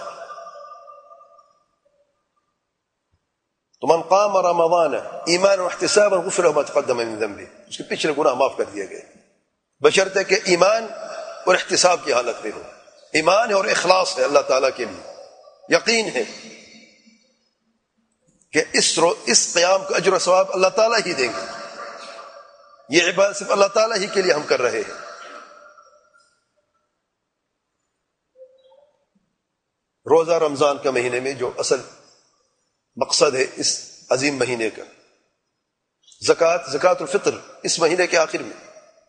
تو من قام رمضان ایمانا واحتسابا غفر له ما تقدم من ذنبه، اس کے پچھلے گناہ معاف کر دیے گئے، بشرطے کہ ایمان اور احتساب کی حالت میں ہو. ایمان ہے اور اخلاص ہے اللہ تعالیٰ کے لیے. یقین ہے کہ اس رو اس قیام کا اجر و ثواب اللہ تعالیٰ ہی دیں گے. یہ عبادت صرف اللہ تعالیٰ ہی کے لیے ہم کر رہے ہیں. روزہ رمضان کا مہینے میں جو اصل مقصد ہے اس عظیم مہینے کا، زکوٰۃ زکوٰۃ الفطر اس مہینے کے آخر میں.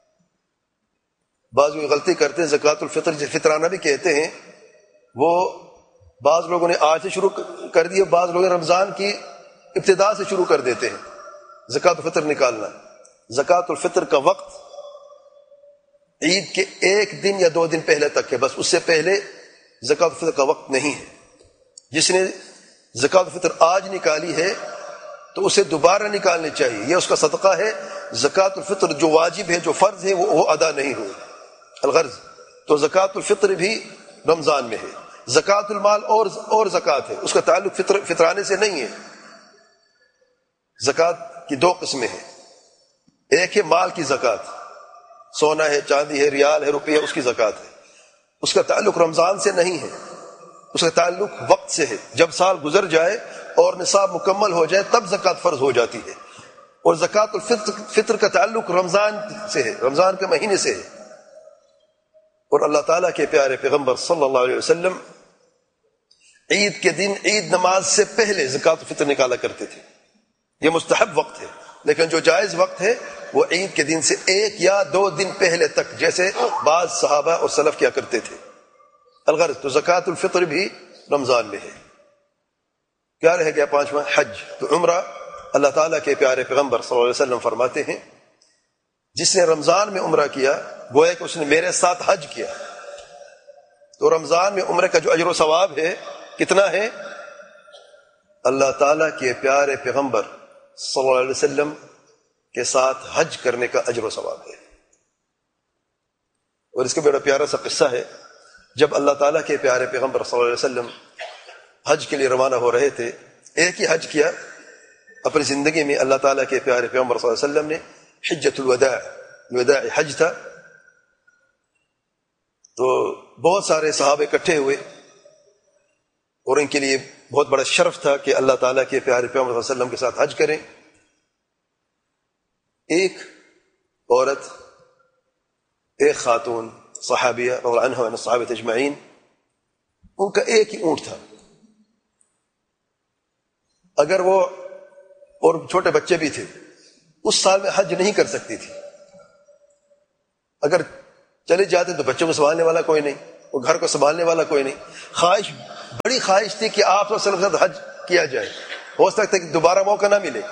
بعض لوگ غلطی کرتے ہیں، زکوٰۃ الفطر جسے فطرانہ بھی کہتے ہیں، وہ بعض لوگوں نے آج سے شروع کر دی، بعض لوگ رمضان کی ابتدا سے شروع کر دیتے ہیں زکوٰۃ الفطر نکالنا. زکوٰۃ الفطر کا وقت عید کے ایک دن یا دو دن پہلے تک ہے، بس اس سے پہلے زکوٰۃ الفطر کا وقت نہیں ہے. جس نے زکوٰۃ الفطر آج نکالی ہے تو اسے دوبارہ نکالنی چاہیے، یہ اس کا صدقہ ہے. زکوٰۃ الفطر جو واجب ہے، جو فرض ہے، وہ, وہ ادا نہیں ہوئی. الغرض تو زکوٰۃ الفطر بھی رمضان میں ہے. زکوٰۃ المال اور اور زکوٰۃ ہے، اس کا تعلق فطر فطرانے سے نہیں ہے. زکوٰۃ کی دو قسمیں ہیں. ایک ہے مال کی زکوٰۃ، سونا ہے، چاندی ہے، ریال ہے، روپیہ، اس کی زکوٰۃ ہے. اس کا تعلق رمضان سے نہیں ہے، اس کا تعلق وقت سے ہے. جب سال گزر جائے اور نصاب مکمل ہو جائے تب زکوٰۃ فرض ہو جاتی ہے. اور زکوٰۃ الفطر فطر کا تعلق رمضان سے ہے، رمضان کے مہینے سے ہے. اور اللہ تعالیٰ کے پیارے پیغمبر صلی اللہ علیہ وسلم عید کے دن عید نماز سے پہلے زکوٰۃ الفطر نکالا کرتے تھے. یہ مستحب وقت ہے، لیکن جو جائز وقت ہے وہ عید کے دن سے ایک یا دو دن پہلے تک، جیسے بعض صحابہ اور سلف کیا کرتے تھے. الغرض تو زکوٰۃ الفطر بھی رمضان میں ہے. کیا رہ گیا پانچواں؟ حج. تو عمرہ اللہ تعالیٰ کے پیارے پیغمبر صلی اللہ علیہ وسلم فرماتے ہیں جس نے رمضان میں عمرہ کیا گویا کہ اس نے میرے ساتھ حج کیا. تو رمضان میں عمرے کا جو اجر و ثواب ہے کتنا ہے؟ اللہ تعالیٰ کے پیارے پیغمبر صلی اللہ علیہ وسلم کے ساتھ حج کرنے کا اجر و ثواب ہے. اور اس کا بڑا پیارا سا قصہ ہے. جب اللہ تعالیٰ کے پیارے پیغمبر صلی اللہ علیہ وسلم حج کے لیے روانہ ہو رہے تھے، ایک ہی حج کیا اپنی زندگی میں. اللہ تعالیٰ کے پیارے پیغمبر صلی اللہ علیہ وسلم نے حجۃ الوداع الوداع حج تھا. تو بہت سارے صحابہ اکٹھے ہوئے اور ان کے لیے بہت بڑا شرف تھا کہ اللہ تعالیٰ کے پیارے پیغمبر صلی اللہ علیہ وسلم کے ساتھ حج کریں. ایک عورت، ایک خاتون صحابیہ رضی اللہ عنہا وعن الصحابہ اجمعین، ان کا ایک ہی اونٹ تھا. اگر وہ اور چھوٹے بچے بھی تھے، اس سال میں حج نہیں کر سکتی تھی. اگر چلے جاتے تو بچوں کو سنبھالنے والا کوئی نہیں، وہ گھر کو سنبھالنے والا کوئی نہیں. خواہش، بڑی خواہش تھی کہ آپ صلی اللہ علیہ وسلم کے ساتھ حج کیا جائے. ہو سکتا ہے کہ دوبارہ موقع نہ ملے،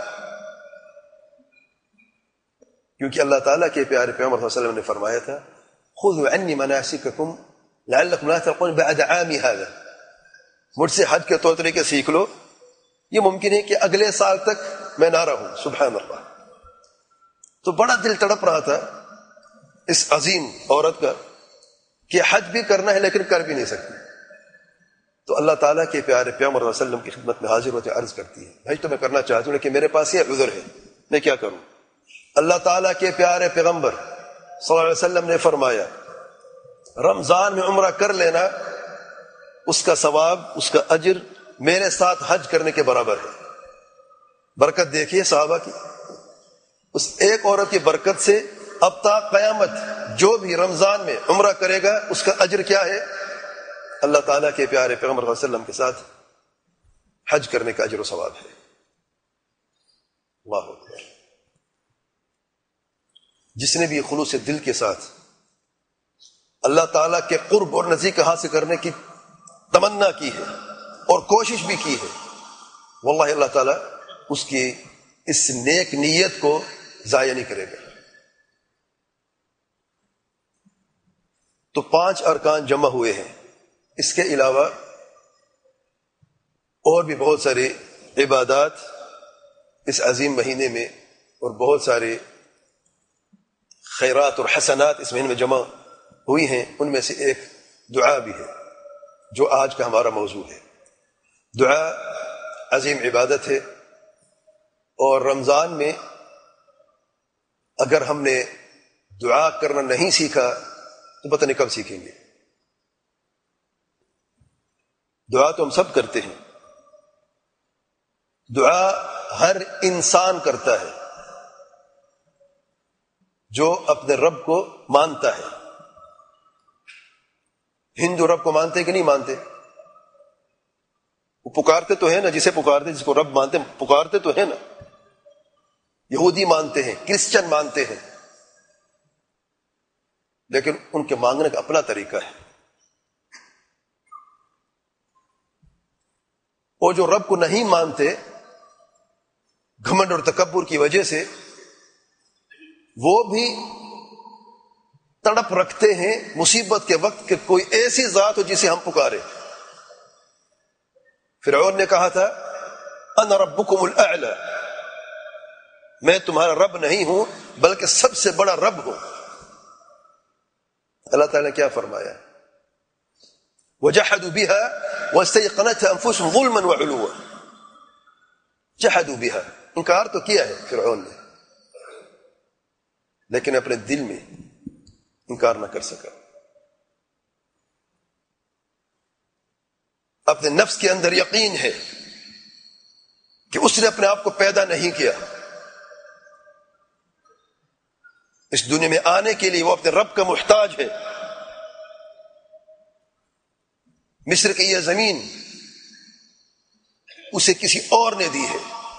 کیونکہ اللہ تعالیٰ کے پیارے پیغمبر صلی اللہ علیہ وسلم نے فرمایا تھا خذوا عنی مناسککم لعلکم لا تلقون بعد عامی ھذا، مجھ سے حج کے طور طریقے سیکھ لو، یہ ممکن ہے کہ اگلے سال تک میں نہ رہوں. سبحان اللہ. تو بڑا دل تڑپ رہا تھا اس عظیم عورت کا کہ حج بھی کرنا ہے لیکن کر بھی نہیں سکتی. تو اللہ تعالیٰ کے پیارے پیغمبر صلی اللہ علیہ وسلم کی خدمت میں حاضر ہوتے عرض کرتی ہے بھائی تو میں کرنا چاہتی ہوں لیکن میرے پاس یہ عذر ہے، میں کیا کروں؟ اللہ تعالیٰ کے پیارے پیغمبر صلی اللہ علیہ وسلم نے فرمایا رمضان میں عمرہ کر لینا، اس کا ثواب، اس کا اجر میرے ساتھ حج کرنے کے برابر ہے. برکت دیکھیے صحابہ کی، اس ایک عورت کی برکت سے اب تا قیامت جو بھی رمضان میں عمرہ کرے گا اس کا اجر کیا ہے؟ اللہ تعالیٰ کے پیارے پیغمبر صلی اللہ علیہ وسلم کے ساتھ حج کرنے کا اجر و ثواب ہے. اللہ اکبر. جس نے بھی خلوص دل کے ساتھ اللہ تعالیٰ کے قرب اور نزدیک حاصل کرنے کی تمنا کی ہے اور کوشش بھی کی ہے، واللہ اللہ تعالیٰ اس کی اس نیک نیت کو ضائع نہیں کرے گا. تو پانچ ارکان جمع ہوئے ہیں. اس کے علاوہ اور بھی بہت سارے عبادات اس عظیم مہینے میں اور بہت سارے خیرات اور حسنات اس مہینے میں جمع ہوئی ہیں. ان میں سے ایک دعا بھی ہے جو آج کا ہمارا موضوع ہے. دعا عظیم عبادت ہے اور رمضان میں اگر ہم نے دعا کرنا نہیں سیکھا تو پتہ نہیں کب سیکھیں گے. دعا تو ہم سب کرتے ہیں، دعا ہر انسان کرتا ہے جو اپنے رب کو مانتا ہے. ہندو رب کو مانتے کہ نہیں مانتے؟ وہ پکارتے تو ہیں نا، جسے پکارتے جس کو رب مانتے پکارتے تو ہیں نا. یہودی مانتے ہیں، کرسچن مانتے ہیں، لیکن ان کے مانگنے کا اپنا طریقہ ہے. اور جو رب کو نہیں مانتے گھمنڈ اور تکبر کی وجہ سے، وہ بھی تڑپ رکھتے ہیں مصیبت کے وقت کہ کوئی ایسی ذات ہو جسے ہم پکارے. فرعون نے کہا تھا انا ربکم الاعلی، میں تمہارا رب نہیں ہوں بلکہ سب سے بڑا رب ہوں. اللہ تعالیٰ نے کیا فرمایا؟ وجحدوا بها واستيقنتها انفسهم ظلما وعلوا. جحدوا بها، انکار تو کیا ہے فرعون نے، لیکن اپنے دل میں انکار نہ کر سکا. اپنے نفس کے اندر یقین ہے کہ اس نے اپنے آپ کو پیدا نہیں کیا. اس دنیا میں آنے کے لیے وہ اپنے رب کا محتاج ہے. مصر کی یہ زمین اسے کسی اور نے دی ہے.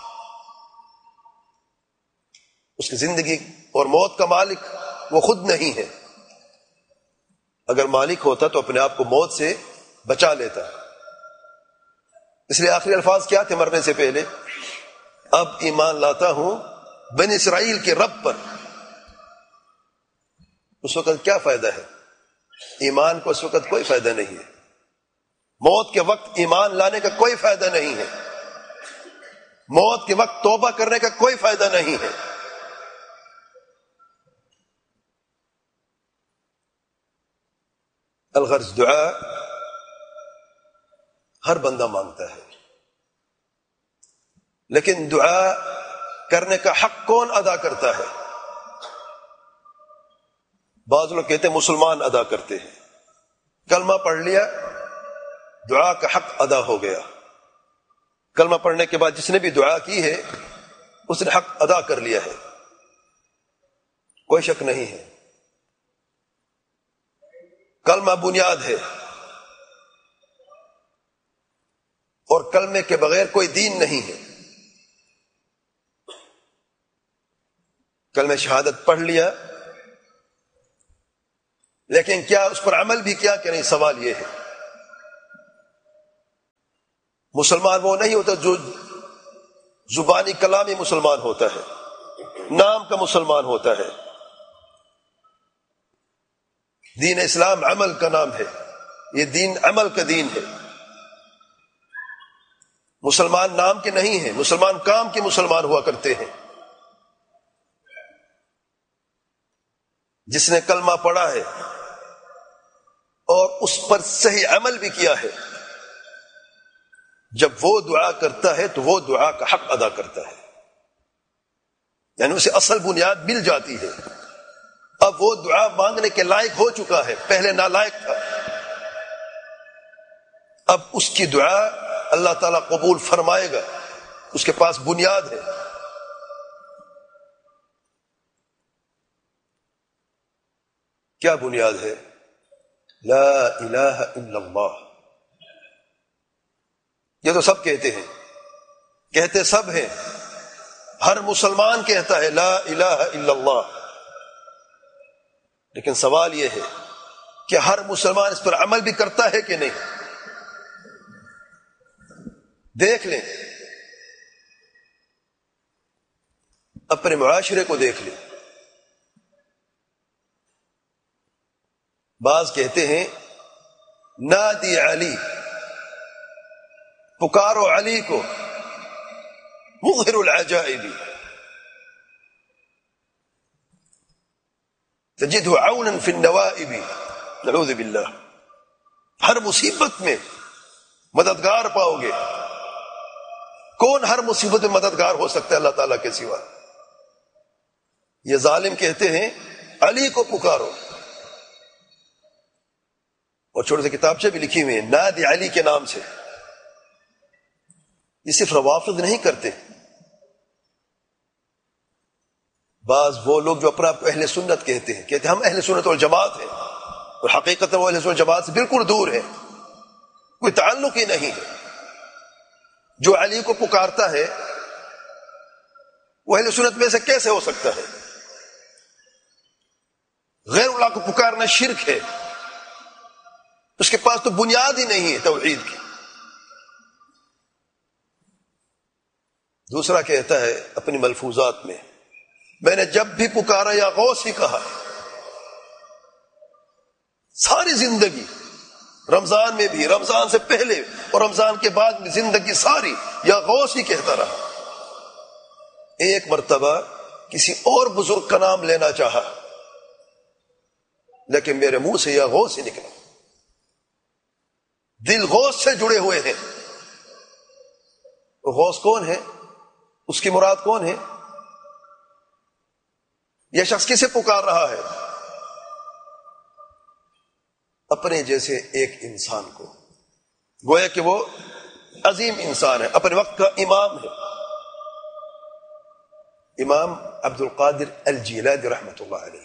اس کی زندگی اور موت کا مالک وہ خود نہیں ہے. اگر مالک ہوتا تو اپنے آپ کو موت سے بچا لیتا. اس لیے آخری الفاظ کیا تھے مرنے سے پہلے؟ اب ایمان لاتا ہوں بنی اسرائیل کے رب پر. اس وقت کیا فائدہ ہے؟ ایمان کو اس وقت کوئی فائدہ نہیں ہے. موت کے وقت ایمان لانے کا کوئی فائدہ نہیں ہے. موت کے وقت توبہ کرنے کا کوئی فائدہ نہیں ہے. الغرض دعا ہر بندہ مانگتا ہے، لیکن دعا کرنے کا حق کون ادا کرتا ہے؟ بعض لوگ کہتے ہیں مسلمان ادا کرتے ہیں. کلمہ پڑھ لیا، دعا کا حق ادا ہو گیا. کلمہ پڑھنے کے بعد جس نے بھی دعا کی ہے اس نے حق ادا کر لیا ہے، کوئی شک نہیں ہے. کلمہ بنیاد ہے اور کلمے کے بغیر کوئی دین نہیں ہے. کلمہ شہادت پڑھ لیا لیکن کیا اس پر عمل بھی کیا کہ نہیں؟ سوال یہ ہے۔ مسلمان وہ نہیں ہوتا جو زبانی کلامی مسلمان ہوتا ہے، نام کا مسلمان ہوتا ہے۔ دین اسلام عمل کا نام ہے، یہ دین عمل کا دین ہے۔ مسلمان نام کے نہیں ہیں، مسلمان کام کے مسلمان ہوا کرتے ہیں۔ جس نے کلمہ پڑھا ہے اور اس پر صحیح عمل بھی کیا ہے، جب وہ دعا کرتا ہے تو وہ دعا کا حق ادا کرتا ہے، یعنی اسے اصل بنیاد مل جاتی ہے۔ اب وہ دعا مانگنے کے لائق ہو چکا ہے، پہلے نالائق تھا، اب اس کی دعا اللہ تعالیٰ قبول فرمائے گا، اس کے پاس بنیاد ہے۔ کیا بنیاد ہے؟ لا الہ الا اللہ۔ یہ تو سب کہتے ہیں، کہتے سب ہیں، ہر مسلمان کہتا ہے لا الہ الا اللہ، لیکن سوال یہ ہے کہ ہر مسلمان اس پر عمل بھی کرتا ہے کہ نہیں؟ دیکھ لیں، اپنے معاشرے کو دیکھ لیں۔ بعض کہتے ہیں نادی علی، پکارو علی کو، مظہر العجائب، تجدہ عونا فی النوائب، نعوذ باللہ، ہر مصیبت میں مددگار پاؤ گے۔ کون ہر مصیبت میں مددگار ہو سکتا ہے اللہ تعالیٰ کے سوا؟ یہ ظالم کہتے ہیں علی کو پکارو، اور چھوٹے سے کتابچے بھی لکھی ہوئی ہیں نادی علی کے نام سے۔ یہ صرف روافض نہیں کرتے، بعض وہ لوگ جو اپنا آپ کو اہل سنت کہتے ہیں، کہتے ہیں ہم اہل سنت والجماعت ہیں، اور حقیقت وہ اہل سنت والجماعت سے بالکل دور ہے، کوئی تعلق ہی نہیں ہے۔ جو علی کو پکارتا ہے وہ اہل سنت میں سے کیسے ہو سکتا ہے؟ غیر اللہ کو پکارنا شرک ہے، اس کے پاس تو بنیاد ہی نہیں ہے توحید کی۔ دوسرا کہتا ہے اپنی ملفوظات میں، میں نے جب بھی پکارا یا غوث ہی کہا، ساری زندگی، رمضان میں بھی، رمضان سے پہلے اور رمضان کے بعد بھی زندگی ساری یا غوث ہی کہتا رہا۔ ایک مرتبہ کسی اور بزرگ کا نام لینا چاہا، لیکن میرے منہ سے یا غوث ہی نکلا۔ دل غوث سے جڑے ہوئے ہیں۔ غوث کون ہے؟ اس کی مراد کون ہے؟ یہ شخص کسے پکار رہا ہے؟ اپنے جیسے ایک انسان کو، گویا کہ وہ عظیم انسان ہے، اپنے وقت کا امام ہے۔ امام عبد القادر الجیلانی رحمۃ اللہ علیہ۔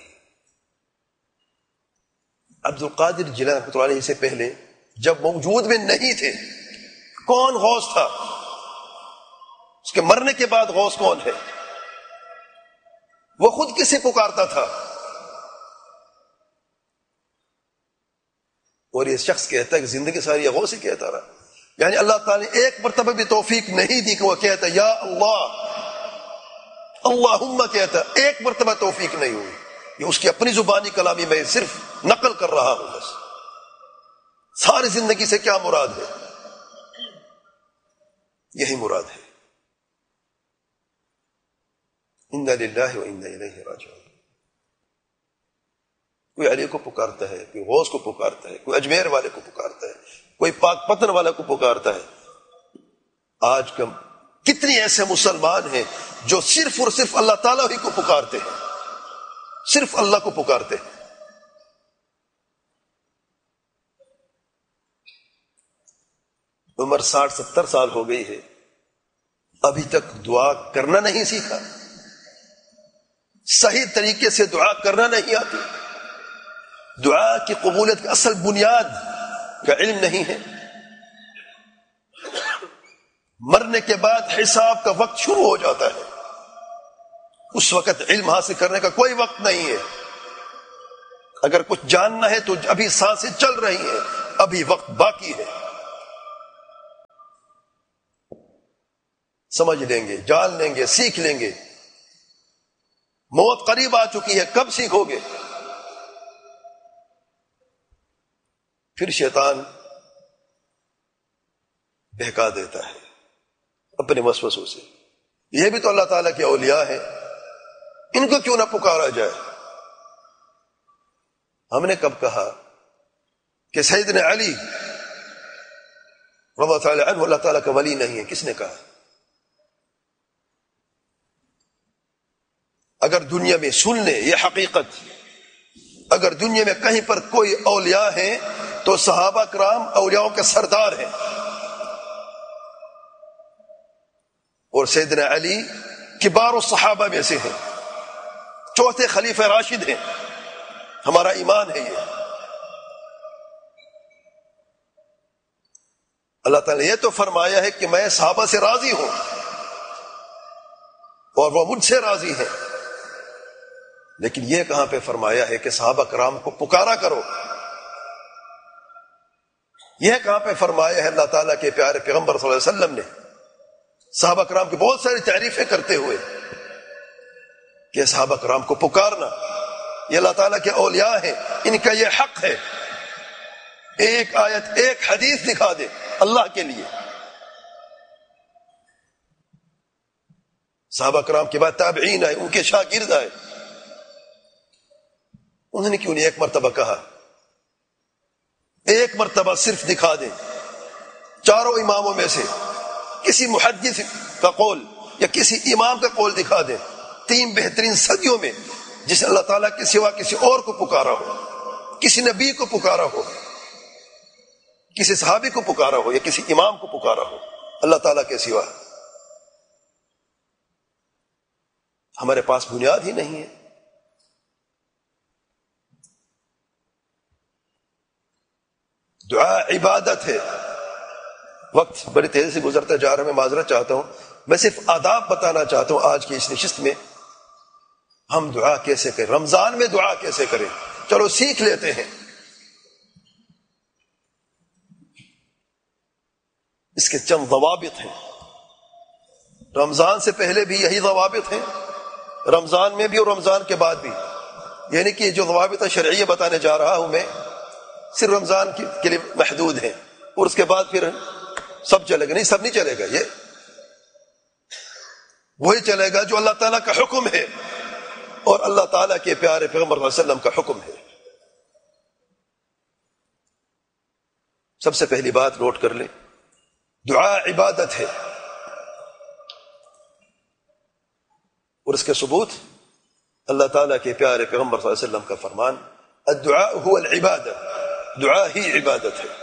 عبد القادر جیلانی رحمۃ اللہ علیہ سے پہلے جب موجود میں نہیں تھے، کون غوث تھا؟ اس کے مرنے کے بعد غوث کون ہے؟ وہ خود کسے پکارتا تھا؟ اور یہ شخص کہتا ہے کہ زندگی ساری یہ غوث ہی کہتا رہا، یعنی اللہ تعالیٰ نے ایک مرتبہ بھی توفیق نہیں دی کہ وہ کہتا یا اللہ اللہم کہتا، ایک مرتبہ توفیق نہیں ہوئی۔ یہ اس کی اپنی زبانی کلامی میں صرف نقل کر رہا ہوں بس۔ ساری زندگی سے کیا مراد ہے؟ یہی مراد ہے، انا للہ و انا الیہ راجعون۔ کوئی علی کو پکارتا ہے، کوئی غوث کو پکارتا ہے، کوئی اجمیر والے کو پکارتا ہے، کوئی پاک پتن والے کو پکارتا ہے۔ آج کم کتنی ایسے مسلمان ہیں جو صرف اور صرف اللہ تعالیٰ ہی کو پکارتے ہیں، صرف اللہ کو پکارتے ہیں۔ عمر ساٹھ ستر سال ہو گئی ہے، ابھی تک دعا کرنا نہیں سیکھا، صحیح طریقے سے دعا کرنا نہیں آتی، دعا کی قبولیت کا اصل بنیاد کا علم نہیں ہے۔ مرنے کے بعد حساب کا وقت شروع ہو جاتا ہے، اس وقت علم حاصل کرنے کا کوئی وقت نہیں ہے، اگر کچھ جاننا ہے تو ابھی سانسیں چل رہی ہیں، ابھی وقت باقی ہے، سمجھ لیں گے، جان لیں گے، سیکھ لیں گے۔ موت قریب آ چکی ہے، کب سیکھو گے؟ پھر شیطان بہکا دیتا ہے اپنے وسوسوں سے۔ یہ بھی تو اللہ تعالیٰ کے اولیاء ہیں، ان کو کیوں نہ پکارا جائے؟ ہم نے کب کہا کہ سیدنا علی رضی اللہ تعالیٰ عنہ اللہ تعالیٰ کا ولی نہیں ہے؟ کس نے کہا؟ اگر دنیا میں سن لیں یہ حقیقت، اگر دنیا میں کہیں پر کوئی اولیاء ہیں تو صحابہ کرام اولیاءوں کے سردار ہیں، اور سیدنا علی کبار الصحابہ میں سے ہیں، چوتھے خلیفہ راشد ہیں، ہمارا ایمان ہے یہ۔ اللہ تعالیٰ نے یہ تو فرمایا ہے کہ میں صحابہ سے راضی ہوں اور وہ مجھ سے راضی ہیں، لیکن یہ کہاں پہ فرمایا ہے کہ صحابہ کرام کو پکارا کرو؟ یہ کہاں پہ فرمایا ہے اللہ تعالیٰ کے پیارے پیغمبر صلی اللہ علیہ وسلم نے صحابہ کرام کی بہت ساری تعریفیں کرتے ہوئے کہ صحابہ کرام کو پکارنا، یہ اللہ تعالیٰ کے اولیاء ہیں، ان کا یہ حق ہے۔ ایک آیت ایک حدیث دکھا دے اللہ کے لیے۔ صحابہ کرام کے بعد تابعین آئے، ان کے شاگرد آئے، انہوں نے کیوں نہیں ایک مرتبہ کہا؟ ایک مرتبہ صرف دکھا دیں، چاروں اماموں میں سے کسی محدث کا قول یا کسی امام کا قول دکھا دیں تین بہترین صدیوں میں جس نے اللہ تعالیٰ کے سوا کسی اور کو پکارا ہو، کسی نبی کو پکارا ہو، کسی صحابی کو پکارا ہو یا کسی امام کو پکارا ہو اللہ تعالیٰ کے سوا۔ ہمارے پاس بنیاد ہی نہیں ہے۔ دعا عبادت ہے۔ وقت بڑی تیزی سے گزرتا جا رہا ہے، میں معذرت چاہتا ہوں، میں صرف آداب بتانا چاہتا ہوں آج کی اس نشست میں۔ ہم دعا کیسے کریں، رمضان میں دعا کیسے کریں، چلو سیکھ لیتے ہیں۔ اس کے چند ضوابط ہیں، رمضان سے پہلے بھی یہی ضوابط ہیں، رمضان میں بھی اور رمضان کے بعد بھی، یعنی کہ جو ضوابط شرعیہ بتانے جا رہا ہوں میں صرف رمضان کے لیے محدود ہیں، اور اس کے بعد پھر سب چلے گا؟ نہیں، سب نہیں چلے گا، یہ وہی چلے گا جو اللہ تعالیٰ کا حکم ہے اور اللہ تعالیٰ کے پیارے پیغمبر صلی اللہ علیہ وسلم کا حکم ہے۔ سب سے پہلی بات نوٹ کر لیں، دعا عبادت ہے، اور اس کے ثبوت اللہ تعالیٰ کے پیارے پیغمبر صلی اللہ علیہ وسلم کا فرمان، الدعاء هو العبادہ، دعا ہی عبادت ہے۔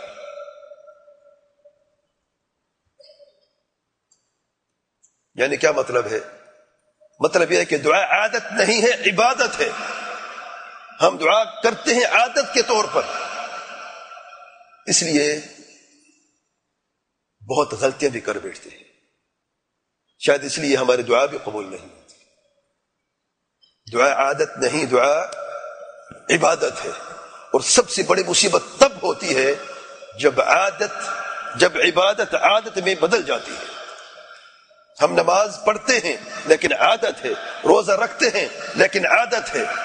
یعنی کیا مطلب ہے؟ مطلب یہ ہے کہ دعا عادت نہیں ہے، عبادت ہے۔ ہم دعا کرتے ہیں عادت کے طور پر، اس لیے بہت غلطیاں بھی کر بیٹھتے ہیں، شاید اس لیے ہماری دعا بھی قبول نہیں ہوتی۔ دعا عادت نہیں، دعا عبادت ہے، اور سب سے بڑی مصیبت تب ہوتی ہے جب عادت جب عبادت عادت میں بدل جاتی ہے۔ ہم نماز پڑھتے ہیں لیکن عادت ہے، روزہ رکھتے ہیں لیکن عادت ہے،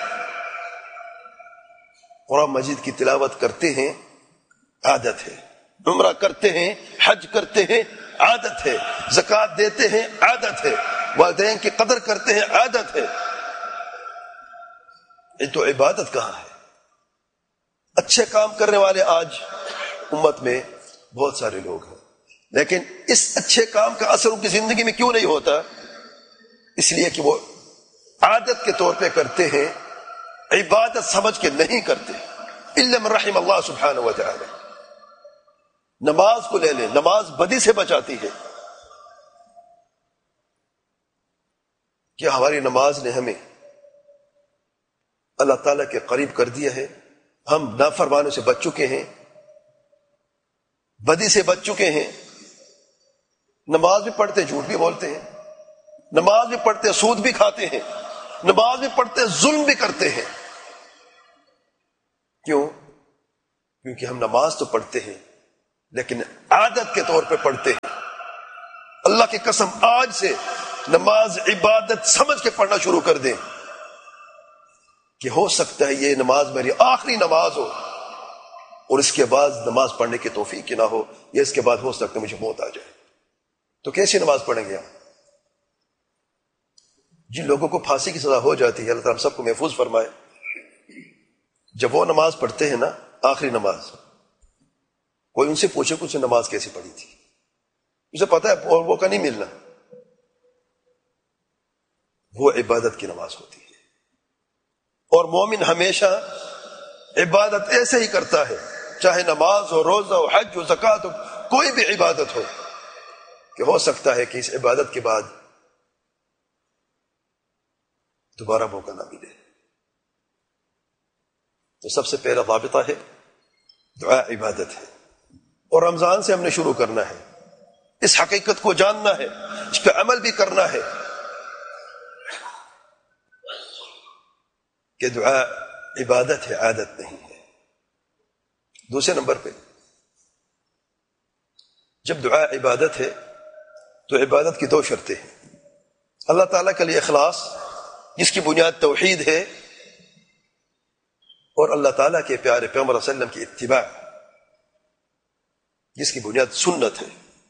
قرآن مجید کی تلاوت کرتے ہیں عادت ہے، عمرہ کرتے ہیں، حج کرتے ہیں عادت ہے، زکوٰۃ دیتے ہیں عادت ہے، والدین کی قدر کرتے ہیں عادت ہے۔ یہ تو عبادت کہاں ہے؟ اچھے کام کرنے والے آج امت میں بہت سارے لوگ ہیں، لیکن اس اچھے کام کا اثر ان کی زندگی میں کیوں نہیں ہوتا؟ اس لیے کہ وہ عادت کے طور پہ کرتے ہیں، عبادت سمجھ کے نہیں کرتے، الا من رحم اللہ سبحانہ و تعالی۔ نماز کو لے لیں، نماز بدی سے بچاتی ہے۔ کیا ہماری نماز نے ہمیں اللہ تعالیٰ کے قریب کر دیا ہے؟ ہم نافرمانوں سے بچ چکے ہیں، بدی سے بچ چکے ہیں، نماز بھی پڑھتے جھوٹ بھی بولتے ہیں، نماز بھی پڑھتے سود بھی کھاتے ہیں، نماز بھی پڑھتے ظلم بھی کرتے ہیں، کیوں؟ کیونکہ ہم نماز تو پڑھتے ہیں لیکن عادت کے طور پہ پڑھتے ہیں. اللہ کی قسم آج سے نماز عبادت سمجھ کے پڑھنا شروع کر دیں کہ ہو سکتا ہے یہ نماز میری آخری نماز ہو اور اس کے بعد نماز پڑھنے کی توفیق نہ ہو، یا اس کے بعد ہو سکتا ہے مجھے موت آ جائے. تو کیسی نماز پڑھیں گے ہم؟ جن لوگوں کو پھانسی کی سزا ہو جاتی ہے، اللہ تعالیٰ ہم سب کو محفوظ فرمائے، جب وہ نماز پڑھتے ہیں نا آخری نماز، کوئی ان سے پوچھے کہ اس نے نماز کیسی پڑھی تھی، اسے پتا ہے اور موقع نہیں ملنا. وہ عبادت کی نماز ہوتی ہے. اور مومن ہمیشہ عبادت ایسے ہی کرتا ہے، چاہے نماز ہو، روزہ ہو، حج ہو، زکوٰۃ ہو، کوئی بھی عبادت ہو، کہ ہو سکتا ہے کہ اس عبادت کے بعد دوبارہ موقع نہ ملے. تو سب سے پہلا ضابطہ ہے دعا عبادت ہے، اور رمضان سے ہم نے شروع کرنا ہے. اس حقیقت کو جاننا ہے، اس پہ عمل بھی کرنا ہے کہ دعا عبادت ہے، عادت نہیں ہے. دوسرے نمبر پہ جب دعا عبادت ہے تو عبادت کی دو شرطیں ہیں. اللہ تعالیٰ کے لیے اخلاص جس کی بنیاد توحید ہے، اور اللہ تعالیٰ کے پیارے پیغمبر صلی اللہ علیہ وسلم کی اتباع جس کی بنیاد سنت ہے.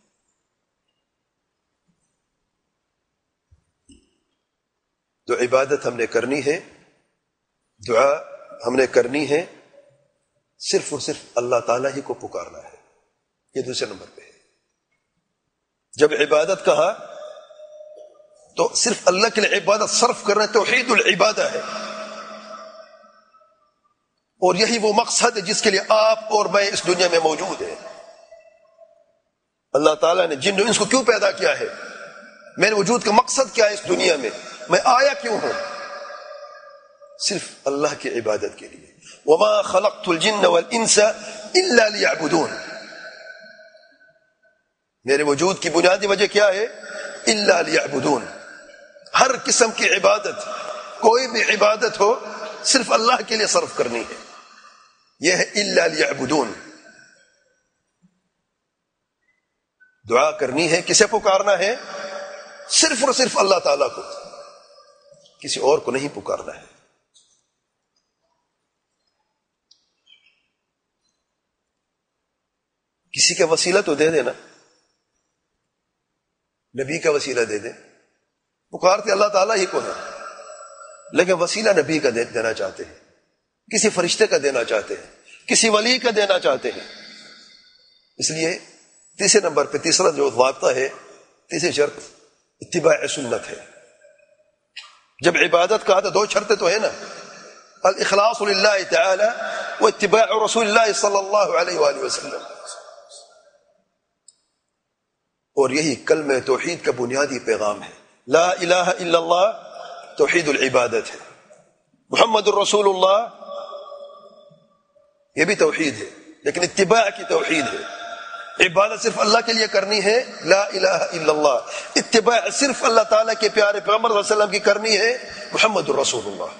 تو عبادت ہم نے کرنی ہے، دعا ہم نے کرنی ہے، صرف اور صرف اللہ تعالیٰ ہی کو پکارنا ہے. یہ دوسرے نمبر پہ ہے. جب عبادت کہا تو صرف اللہ کے لیے عبادت صرف کرنا توحید العبادہ ہے، اور یہی وہ مقصد ہے جس کے لیے آپ اور میں اس دنیا میں موجود ہیں. اللہ تعالیٰ نے جن انس کو کیوں پیدا کیا ہے، میرے وجود کا مقصد کیا ہے اس دنیا میں، میں آیا کیوں ہوں؟ صرف اللہ کی عبادت کے لیے. وما خلقت الجن والانس الا ليعبدون. میرے وجود کی بنیادی وجہ کیا ہے؟ الا ليعبدون. ہر قسم کی عبادت، کوئی بھی عبادت ہو، صرف اللہ کے لیے صرف کرنی ہے. یہ ہے الا ليعبدون. دعا کرنی ہے، کسے پکارنا ہے؟ صرف اور صرف اللہ تعالیٰ کو، کسی اور کو نہیں پکارنا ہے. کسی کا وسیلہ تو دے دینا، نبی کا وسیلہ دے دے. پکارتے اللہ تعالیٰ ہی کو ہے، لیکن وسیلہ نبی کا دینا چاہتے ہیں، کسی فرشتے کا دینا چاہتے ہیں، کسی ولی کا دینا چاہتے ہیں. اس لیے تیسرے نمبر پہ تیسرا جو ضابطہ ہے، تیسری شرط اتباع سنت ہے. جب عبادت کا تو دو شرطیں تو ہے نا، الاخلاص للہ تعالی و اتباع رسول اللہ صلی اللہ علیہ وآلہ وسلم. اور یہی کلمہ توحید کا بنیادی پیغام ہے. لا الہ الا اللہ توحید العبادت ہے، محمد الرسول اللہ یہ بھی توحید ہے، لیکن اتباع کی توحید ہے. عبادت صرف اللہ کے لیے کرنی ہے، لا الہ الا اللہ. اتباع صرف اللہ تعالیٰ کے پیارے پیغمبر صلی اللہ علیہ وسلم کی کرنی ہے، محمد الرسول اللہ.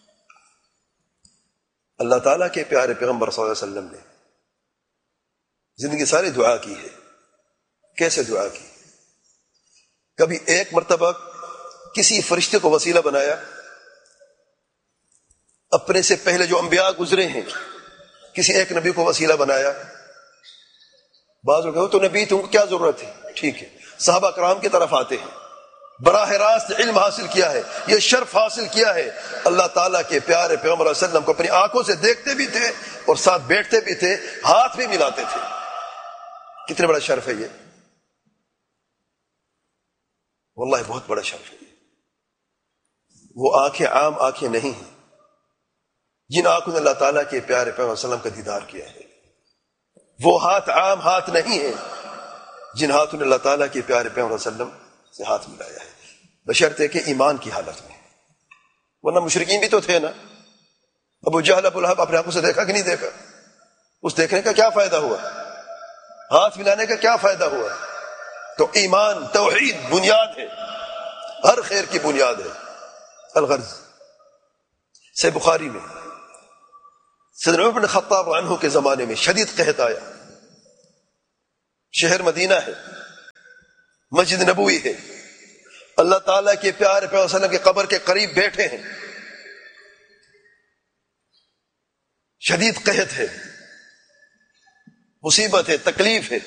اللہ تعالیٰ کے پیارے پیغمبر صلی اللہ علیہ وسلم نے زندگی ساری دعا کی ہے. کیسے دعا کی؟ کبھی ایک مرتبہ کسی فرشتے کو وسیلہ بنایا، اپنے سے پہلے جو انبیاء گزرے ہیں کسی ایک نبی کو وسیلہ بنایا. بعض لوگ تو نبی تم کو کیا ضرورت ہے؟ ٹھیک ہے، صحابہ کرام کی طرف آتے ہیں، براہ راست علم حاصل کیا ہے، یہ شرف حاصل کیا ہے. اللہ تعالیٰ کے پیارے پیغمبر علیہ وسلم کو اپنی آنکھوں سے دیکھتے بھی تھے اور ساتھ بیٹھتے بھی تھے، ہاتھ بھی ملاتے تھے. کتنے بڑا شرف ہے یہ، واللہ بہت بڑا شرف ہے. وہ آنکھیں عام آنکھیں نہیں ہیں جن آنکھوں نے اللہ تعالیٰ کے پیارے پیغمبر صلی اللہ علیہ وسلم کا دیدار کیا ہے. وہ ہاتھ عام ہاتھ نہیں ہیں جن ہاتھوں نے اللہ تعالیٰ کے پیارے پیغمبر صلی اللہ علیہ وسلم سے ہاتھ ملایا ہے، بشرطے کہ ایمان کی حالت میں. ورنہ مشرکین بھی تو تھے نا. ابو جہل ابو لہب اپنے آنکھوں سے دیکھا کہ نہیں دیکھا؟ اس دیکھنے کا کیا فائدہ ہوا؟ ہاتھ ملانے کا کیا فائدہ ہوا؟ تو ایمان توحید بنیاد ہے، ہر خیر کی بنیاد ہے. الغرض صحیح بخاری میں سیدنا عمر بن خطاب عنہ کے زمانے میں شدید قحط آیا. شہر مدینہ ہے، مسجد نبوی ہے، اللہ تعالیٰ کے پیارے پیغمبر صلی اللہ علیہ وسلم کے قبر کے قریب بیٹھے ہیں، شدید قحط ہے، مصیبت ہے، تکلیف ہے.